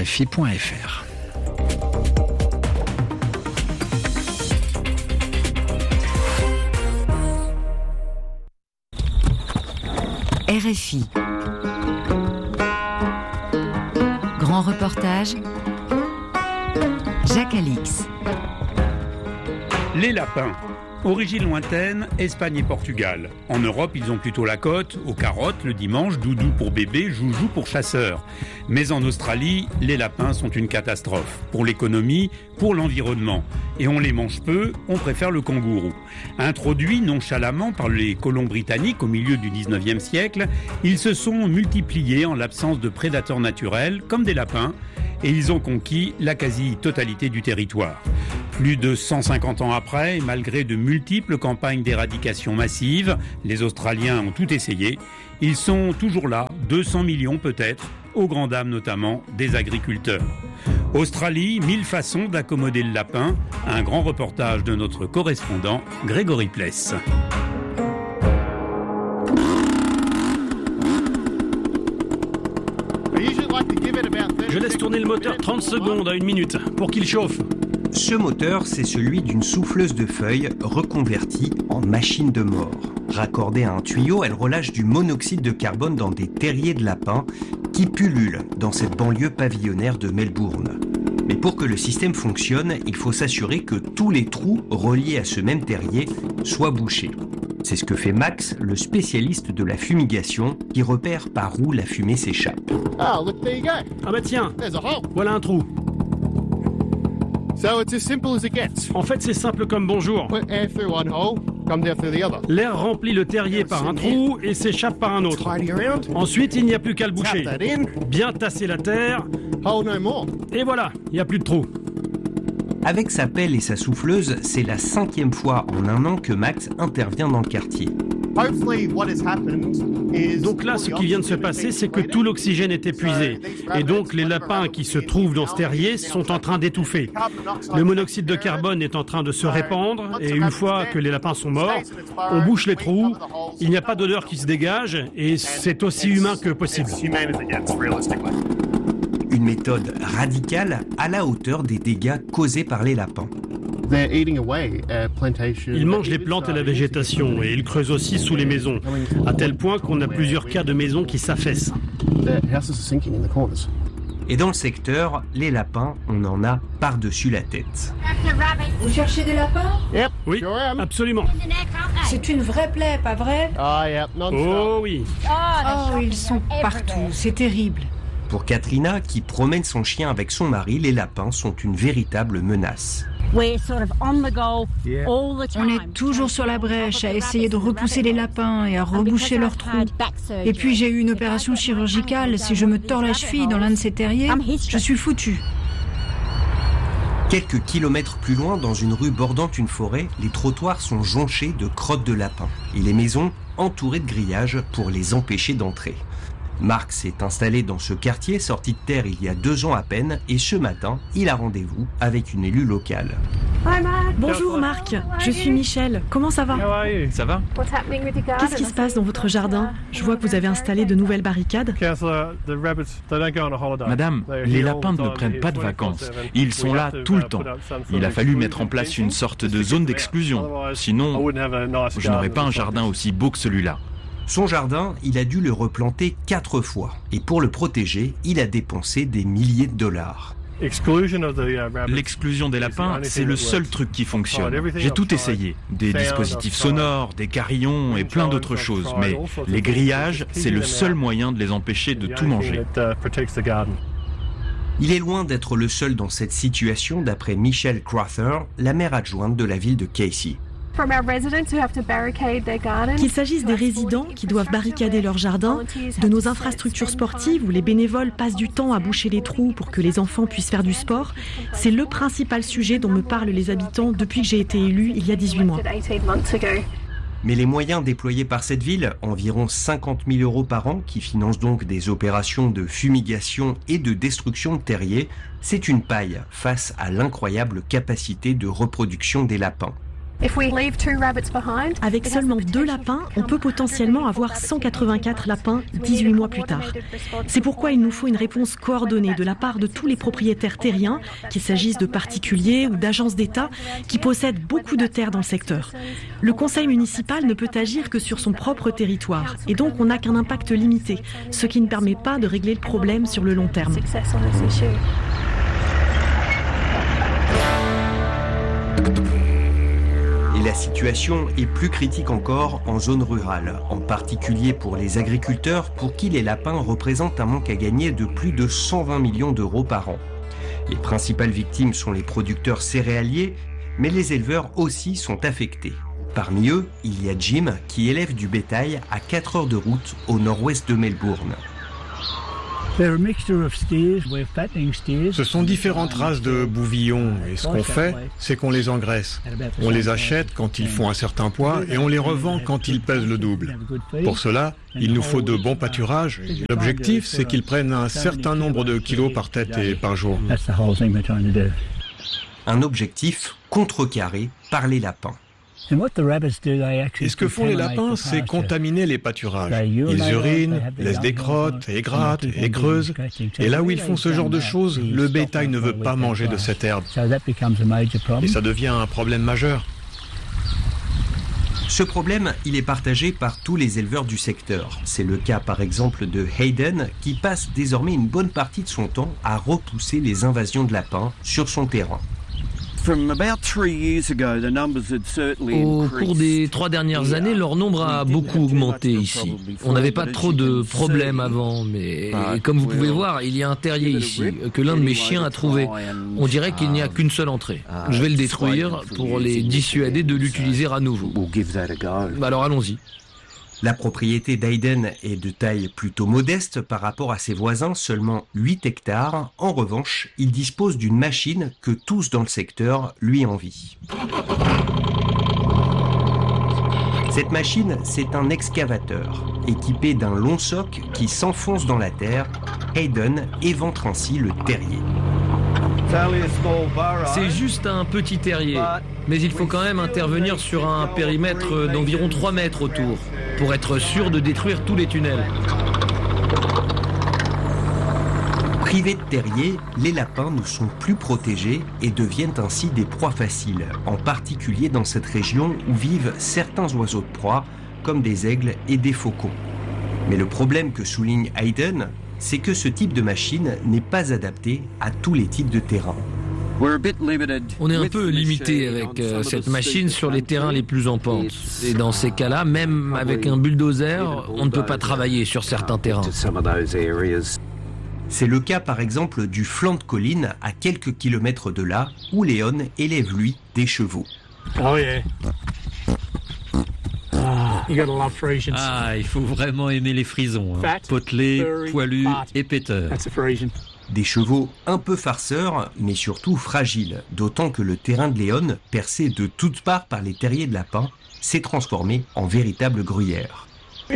rfi.fr. RFI. Grand reportage, Jacques Alix. Les lapins. Origine lointaine, Espagne et Portugal. En Europe, ils ont plutôt la cote, aux carottes le dimanche, doudou pour bébé, joujou pour chasseur. Mais en Australie, les lapins sont une catastrophe. Pour l'économie, pour l'environnement. Et on les mange peu, on préfère le kangourou. Introduits nonchalamment par les colons britanniques au milieu du 19e siècle, ils se sont multipliés en l'absence de prédateurs naturels, comme des lapins, et ils ont conquis la quasi-totalité du territoire. Plus de 150 ans après, malgré de multiples campagnes d'éradication massive, les Australiens ont tout essayé, ils sont toujours là, 200 millions peut-être, aux grandes dames notamment des agriculteurs. Australie, 1000 façons d'accommoder le lapin, un grand reportage de notre correspondant Grégory Pless. Je laisse tourner le moteur 30 secondes à 1 minute pour qu'il chauffe. Ce moteur, c'est celui d'une souffleuse de feuilles reconvertie en machine de mort. Raccordée à un tuyau, elle relâche du monoxyde de carbone dans des terriers de lapins qui pullulent dans cette banlieue pavillonnaire de Melbourne. Mais pour que le système fonctionne, il faut s'assurer que tous les trous reliés à ce même terrier soient bouchés. C'est ce que fait Max, le spécialiste de la fumigation, qui repère par où la fumée s'échappe. Ah bah tiens, voilà un trou. En fait, c'est simple comme bonjour. L'air remplit le terrier par un trou et s'échappe par un autre. Ensuite, il n'y a plus qu'à le boucher. Bien tasser la terre. Et voilà, il n'y a plus de trou. Avec sa pelle et sa souffleuse, c'est la 5e fois en un an que Max intervient dans le quartier. Donc là, ce qui vient de se passer, c'est que tout l'oxygène est épuisé. Et donc, les lapins qui se trouvent dans ce terrier sont en train d'étouffer. Le monoxyde de carbone est en train de se répandre. Et une fois que les lapins sont morts, on bouche les trous. Il n'y a pas d'odeur qui se dégage. Et c'est aussi humain que possible. Une méthode radicale à la hauteur des dégâts causés par les lapins. Ils mangent les plantes et la végétation et ils creusent aussi sous les maisons, à tel point qu'on a plusieurs cas de maisons qui s'affaissent. Et dans le secteur, les lapins, on en a par-dessus la tête. Vous cherchez des lapins? Oui, absolument. C'est une vraie plaie, pas vrai? Oh oui. Oh, ils sont partout, c'est terrible. Pour Katrina, qui promène son chien avec son mari, les lapins sont une véritable menace. On est toujours sur la brèche à essayer de repousser les lapins et à reboucher leurs trous. Et puis j'ai eu une opération chirurgicale. Si je me tords la cheville dans l'un de ces terriers, je suis foutu. Quelques kilomètres plus loin, dans une rue bordant une forêt, les trottoirs sont jonchés de crottes de lapins et les maisons entourées de grillages pour les empêcher d'entrer. Marc s'est installé dans ce quartier sorti de terre il y a 2 ans à peine et ce matin, il a rendez-vous avec une élue locale. Bonjour Marc, je suis Michel. Comment ça va? Ça va? Qu'est-ce qui se passe dans votre jardin? Je vois que vous avez installé de nouvelles barricades. Madame, les lapins ne prennent pas de vacances. Ils sont là tout le temps. Il a fallu mettre en place une sorte de zone d'exclusion. Sinon, je n'aurais pas un jardin aussi beau que celui-là. Son jardin, il a dû le replanter 4 fois. Et pour le protéger, il a dépensé des milliers de dollars. L'exclusion des lapins, c'est le seul truc qui fonctionne. J'ai tout essayé. Des dispositifs sonores, des carillons et plein d'autres choses. Mais les grillages, c'est le seul moyen de les empêcher de tout manger. Il est loin d'être le seul dans cette situation, d'après Michelle Crowther, la maire adjointe de la ville de Casey. Qu'il s'agisse des résidents qui doivent barricader leur jardin, de nos infrastructures sportives où les bénévoles passent du temps à boucher les trous pour que les enfants puissent faire du sport, c'est le principal sujet dont me parlent les habitants depuis que j'ai été élue il y a 18 mois. Mais les moyens déployés par cette ville, environ 50 000 € par an, qui financent donc des opérations de fumigation et de destruction de terriers, c'est une paille face à l'incroyable capacité de reproduction des lapins. Avec seulement 2 lapins, on peut potentiellement avoir 184 lapins 18 mois plus tard. C'est pourquoi il nous faut une réponse coordonnée de la part de tous les propriétaires terriens, qu'il s'agisse de particuliers ou d'agences d'État, qui possèdent beaucoup de terres dans le secteur. Le conseil municipal ne peut agir que sur son propre territoire, et donc on n'a qu'un impact limité, ce qui ne permet pas de régler le problème sur le long terme. Et la situation est plus critique encore en zone rurale, en particulier pour les agriculteurs pour qui les lapins représentent un manque à gagner de plus de 120 millions d'euros par an. Les principales victimes sont les producteurs céréaliers, mais les éleveurs aussi sont affectés. Parmi eux, il y a Jim qui élève du bétail à 4 heures de route au nord-ouest de Melbourne. Ce sont différentes races de bouvillons et ce qu'on fait, c'est qu'on les engraisse. On les achète quand ils font un certain poids et on les revend quand ils pèsent le double. Pour cela, il nous faut de bons pâturages. L'objectif, c'est qu'ils prennent un certain nombre de kilos par tête et par jour. Un objectif contrecarré par les lapins. Et ce que font les lapins, c'est contaminer les pâturages. Ils urinent, laissent des crottes, et grattent, et creusent. Et là où ils font ce genre de choses, le bétail ne veut pas manger de cette herbe. Et ça devient un problème majeur. Ce problème, il est partagé par tous les éleveurs du secteur. C'est le cas par exemple de Hayden, qui passe désormais une bonne partie de son temps à repousser les invasions de lapins sur son terrain. Au cours des 3 dernières années, leur nombre a beaucoup augmenté ici. On n'avait pas trop de problèmes avant, mais comme vous pouvez voir, il y a un terrier ici que l'un de mes chiens a trouvé. On dirait qu'il n'y a qu'une seule entrée. Je vais le détruire pour les dissuader de l'utiliser à nouveau. Alors allons-y. La propriété d'Hayden est de taille plutôt modeste par rapport à ses voisins, seulement 8 hectares. En revanche, il dispose d'une machine que tous dans le secteur lui envient. Cette machine, c'est un excavateur, équipé d'un long soc qui s'enfonce dans la terre. Hayden éventre ainsi le terrier. C'est juste un petit terrier, mais il faut quand même intervenir sur un périmètre d'environ 3 mètres autour, pour être sûr de détruire tous les tunnels. Privés de terrier, les lapins ne sont plus protégés et deviennent ainsi des proies faciles, en particulier dans cette région où vivent certains oiseaux de proie, comme des aigles et des faucons. Mais le problème que souligne Hayden, c'est que ce type de machine n'est pas adapté à tous les types de terrains. On est un peu limité avec cette machine sur les terrains les plus en pente. Et dans ces cas-là, même avec un bulldozer, on ne peut pas travailler sur certains terrains. C'est le cas par exemple du flanc de colline à quelques kilomètres de là, où Léon élève lui des chevaux. Il faut vraiment aimer les frisons. Potelés, poilus et péteurs. Des chevaux un peu farceurs, mais surtout fragiles, d'autant que le terrain de Léon, percé de toutes parts par les terriers de lapins, s'est transformé en véritable gruyère.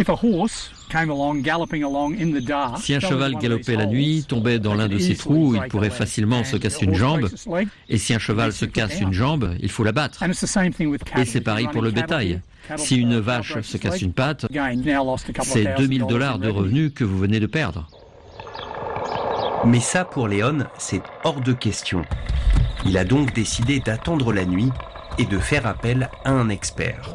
Si un cheval galopait la nuit, tombait dans l'un de ces trous, il pourrait facilement se casser une jambe. Et si un cheval se casse une jambe, il faut l'abattre. Et c'est pareil pour le bétail. Si une vache se casse une patte, c'est $2000 de revenus que vous venez de perdre. Mais ça, pour Léon, c'est hors de question. Il a donc décidé d'attendre la nuit et de faire appel à un expert.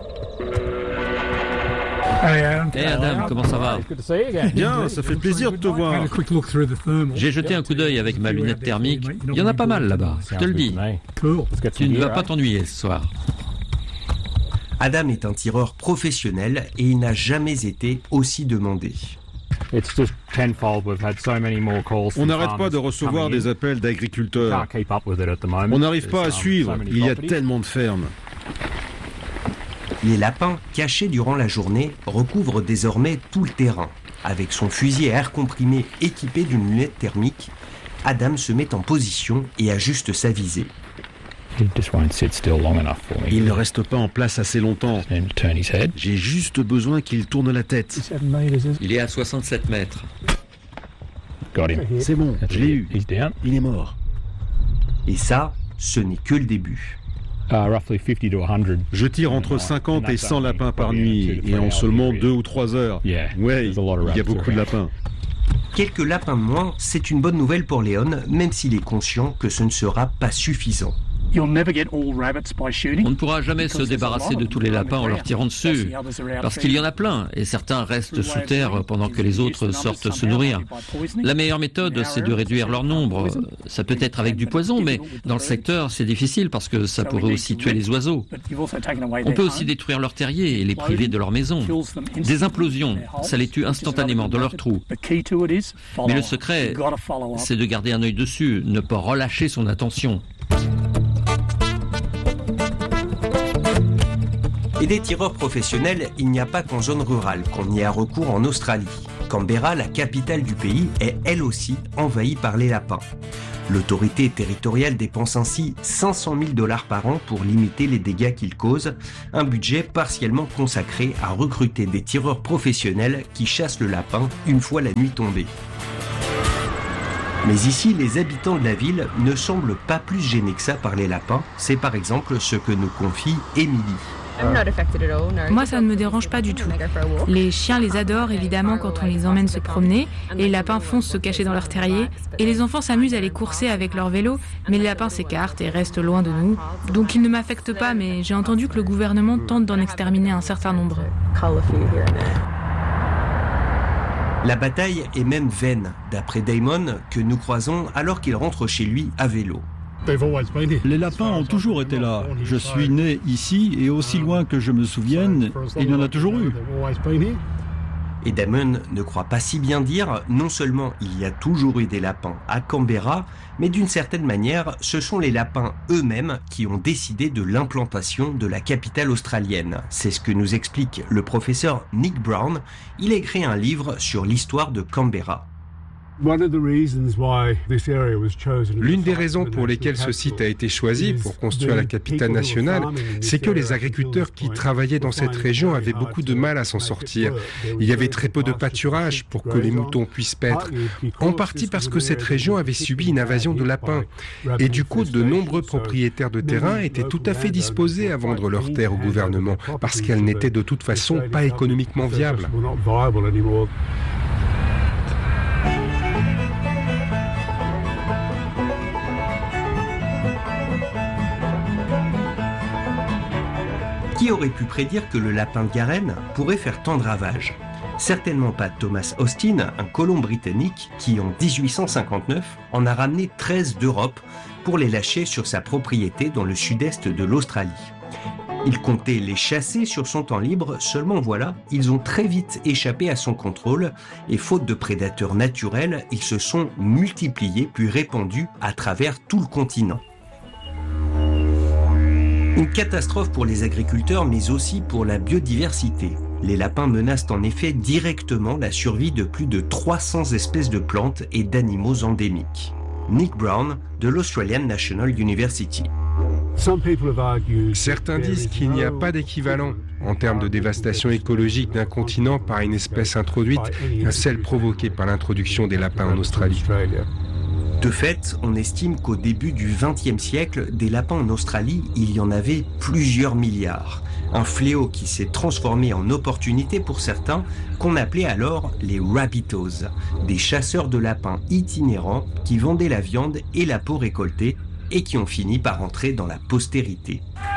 Hey Adam, comment ça va? Bien, ça fait plaisir de te voir. J'ai jeté un coup d'œil avec ma lunette thermique. Il y en a pas mal là-bas, je te le dis. Tu ne vas pas t'ennuyer ce soir. Adam est un tireur professionnel et il n'a jamais été aussi demandé. On n'arrête pas de recevoir des appels d'agriculteurs. On n'arrive pas à suivre, il y a tellement de fermes. Les lapins, cachés durant la journée, recouvrent désormais tout le terrain. Avec son fusil à air comprimé équipé d'une lunette thermique, Adam se met en position et ajuste sa visée. Il ne reste pas en place assez longtemps. J'ai juste besoin qu'il tourne la tête. Il est à 67 mètres. C'est bon, je l'ai eu. Il est mort. Et ça, ce n'est que le début. Je tire entre 50 et 100 lapins par nuit, et en seulement 2 ou 3 heures. Ouais, il y a beaucoup de lapins. Quelques lapins de moins, c'est une bonne nouvelle pour Léon, même s'il est conscient que ce ne sera pas suffisant. On ne pourra jamais se débarrasser de tous les lapins en leur tirant dessus, parce qu'il y en a plein, et certains restent sous terre pendant que les autres sortent se nourrir. La meilleure méthode, c'est de réduire leur nombre. Ça peut être avec du poison, mais dans le secteur, c'est difficile parce que ça pourrait aussi tuer les oiseaux. On peut aussi détruire leurs terriers et les priver de leur maison. Des implosions, ça les tue instantanément dans leur trou. Mais le secret, c'est de garder un œil dessus, ne pas relâcher son attention. Et des tireurs professionnels, il n'y a pas qu'en zone rurale qu'on y a recours en Australie. Canberra, la capitale du pays, est elle aussi envahie par les lapins. L'autorité territoriale dépense ainsi $500 000 par an pour limiter les dégâts qu'ils causent, un budget partiellement consacré à recruter des tireurs professionnels qui chassent le lapin une fois la nuit tombée. Mais ici, les habitants de la ville ne semblent pas plus gênés que ça par les lapins. C'est par exemple ce que nous confie Émilie. Moi, ça ne me dérange pas du tout. Les chiens les adorent évidemment quand on les emmène se promener. Les lapins foncent se cacher dans leur terrier. Et les enfants s'amusent à les courser avec leur vélo. Mais les lapins s'écartent et restent loin de nous. Donc ils ne m'affectent pas, mais j'ai entendu que le gouvernement tente d'en exterminer un certain nombre. La bataille est même vaine, d'après Damon, que nous croisons alors qu'il rentre chez lui à vélo. Les lapins ont toujours été là. Je suis né ici et aussi loin que je me souvienne, il y en a toujours eu. Et Damon ne croit pas si bien dire, non seulement il y a toujours eu des lapins à Canberra, mais d'une certaine manière, ce sont les lapins eux-mêmes qui ont décidé de l'implantation de la capitale australienne. C'est ce que nous explique le professeur Nick Brown. Il a écrit un livre sur l'histoire de Canberra. L'une des raisons pour lesquelles ce site a été choisi pour construire la capitale nationale, c'est que les agriculteurs qui travaillaient dans cette région avaient beaucoup de mal à s'en sortir. Il y avait très peu de pâturage pour que les moutons puissent paître, en partie parce que cette région avait subi une invasion de lapins. Et du coup, de nombreux propriétaires de terrain étaient tout à fait disposés à vendre leurs terres au gouvernement, parce qu'elles n'étaient de toute façon pas économiquement viables. Qui aurait pu prédire que le lapin de Garenne pourrait faire tant de ravages ? Certainement pas Thomas Austin, un colon britannique qui, en 1859, en a ramené 13 d'Europe pour les lâcher sur sa propriété dans le sud-est de l'Australie. Il comptait les chasser sur son temps libre, seulement voilà, ils ont très vite échappé à son contrôle et faute de prédateurs naturels, ils se sont multipliés puis répandus à travers tout le continent. Une catastrophe pour les agriculteurs, mais aussi pour la biodiversité. Les lapins menacent en effet directement la survie de plus de 300 espèces de plantes et d'animaux endémiques. Nick Brown, de l'Australian National University. Certains disent qu'il n'y a pas d'équivalent en termes de dévastation écologique d'un continent par une espèce introduite à celle provoquée par l'introduction des lapins en Australie. De fait, on estime qu'au début du XXe siècle, des lapins en Australie, il y en avait plusieurs milliards. Un fléau qui s'est transformé en opportunité pour certains, qu'on appelait alors les rabbitos, des chasseurs de lapins itinérants qui vendaient la viande et la peau récoltée et qui ont fini par entrer dans la postérité.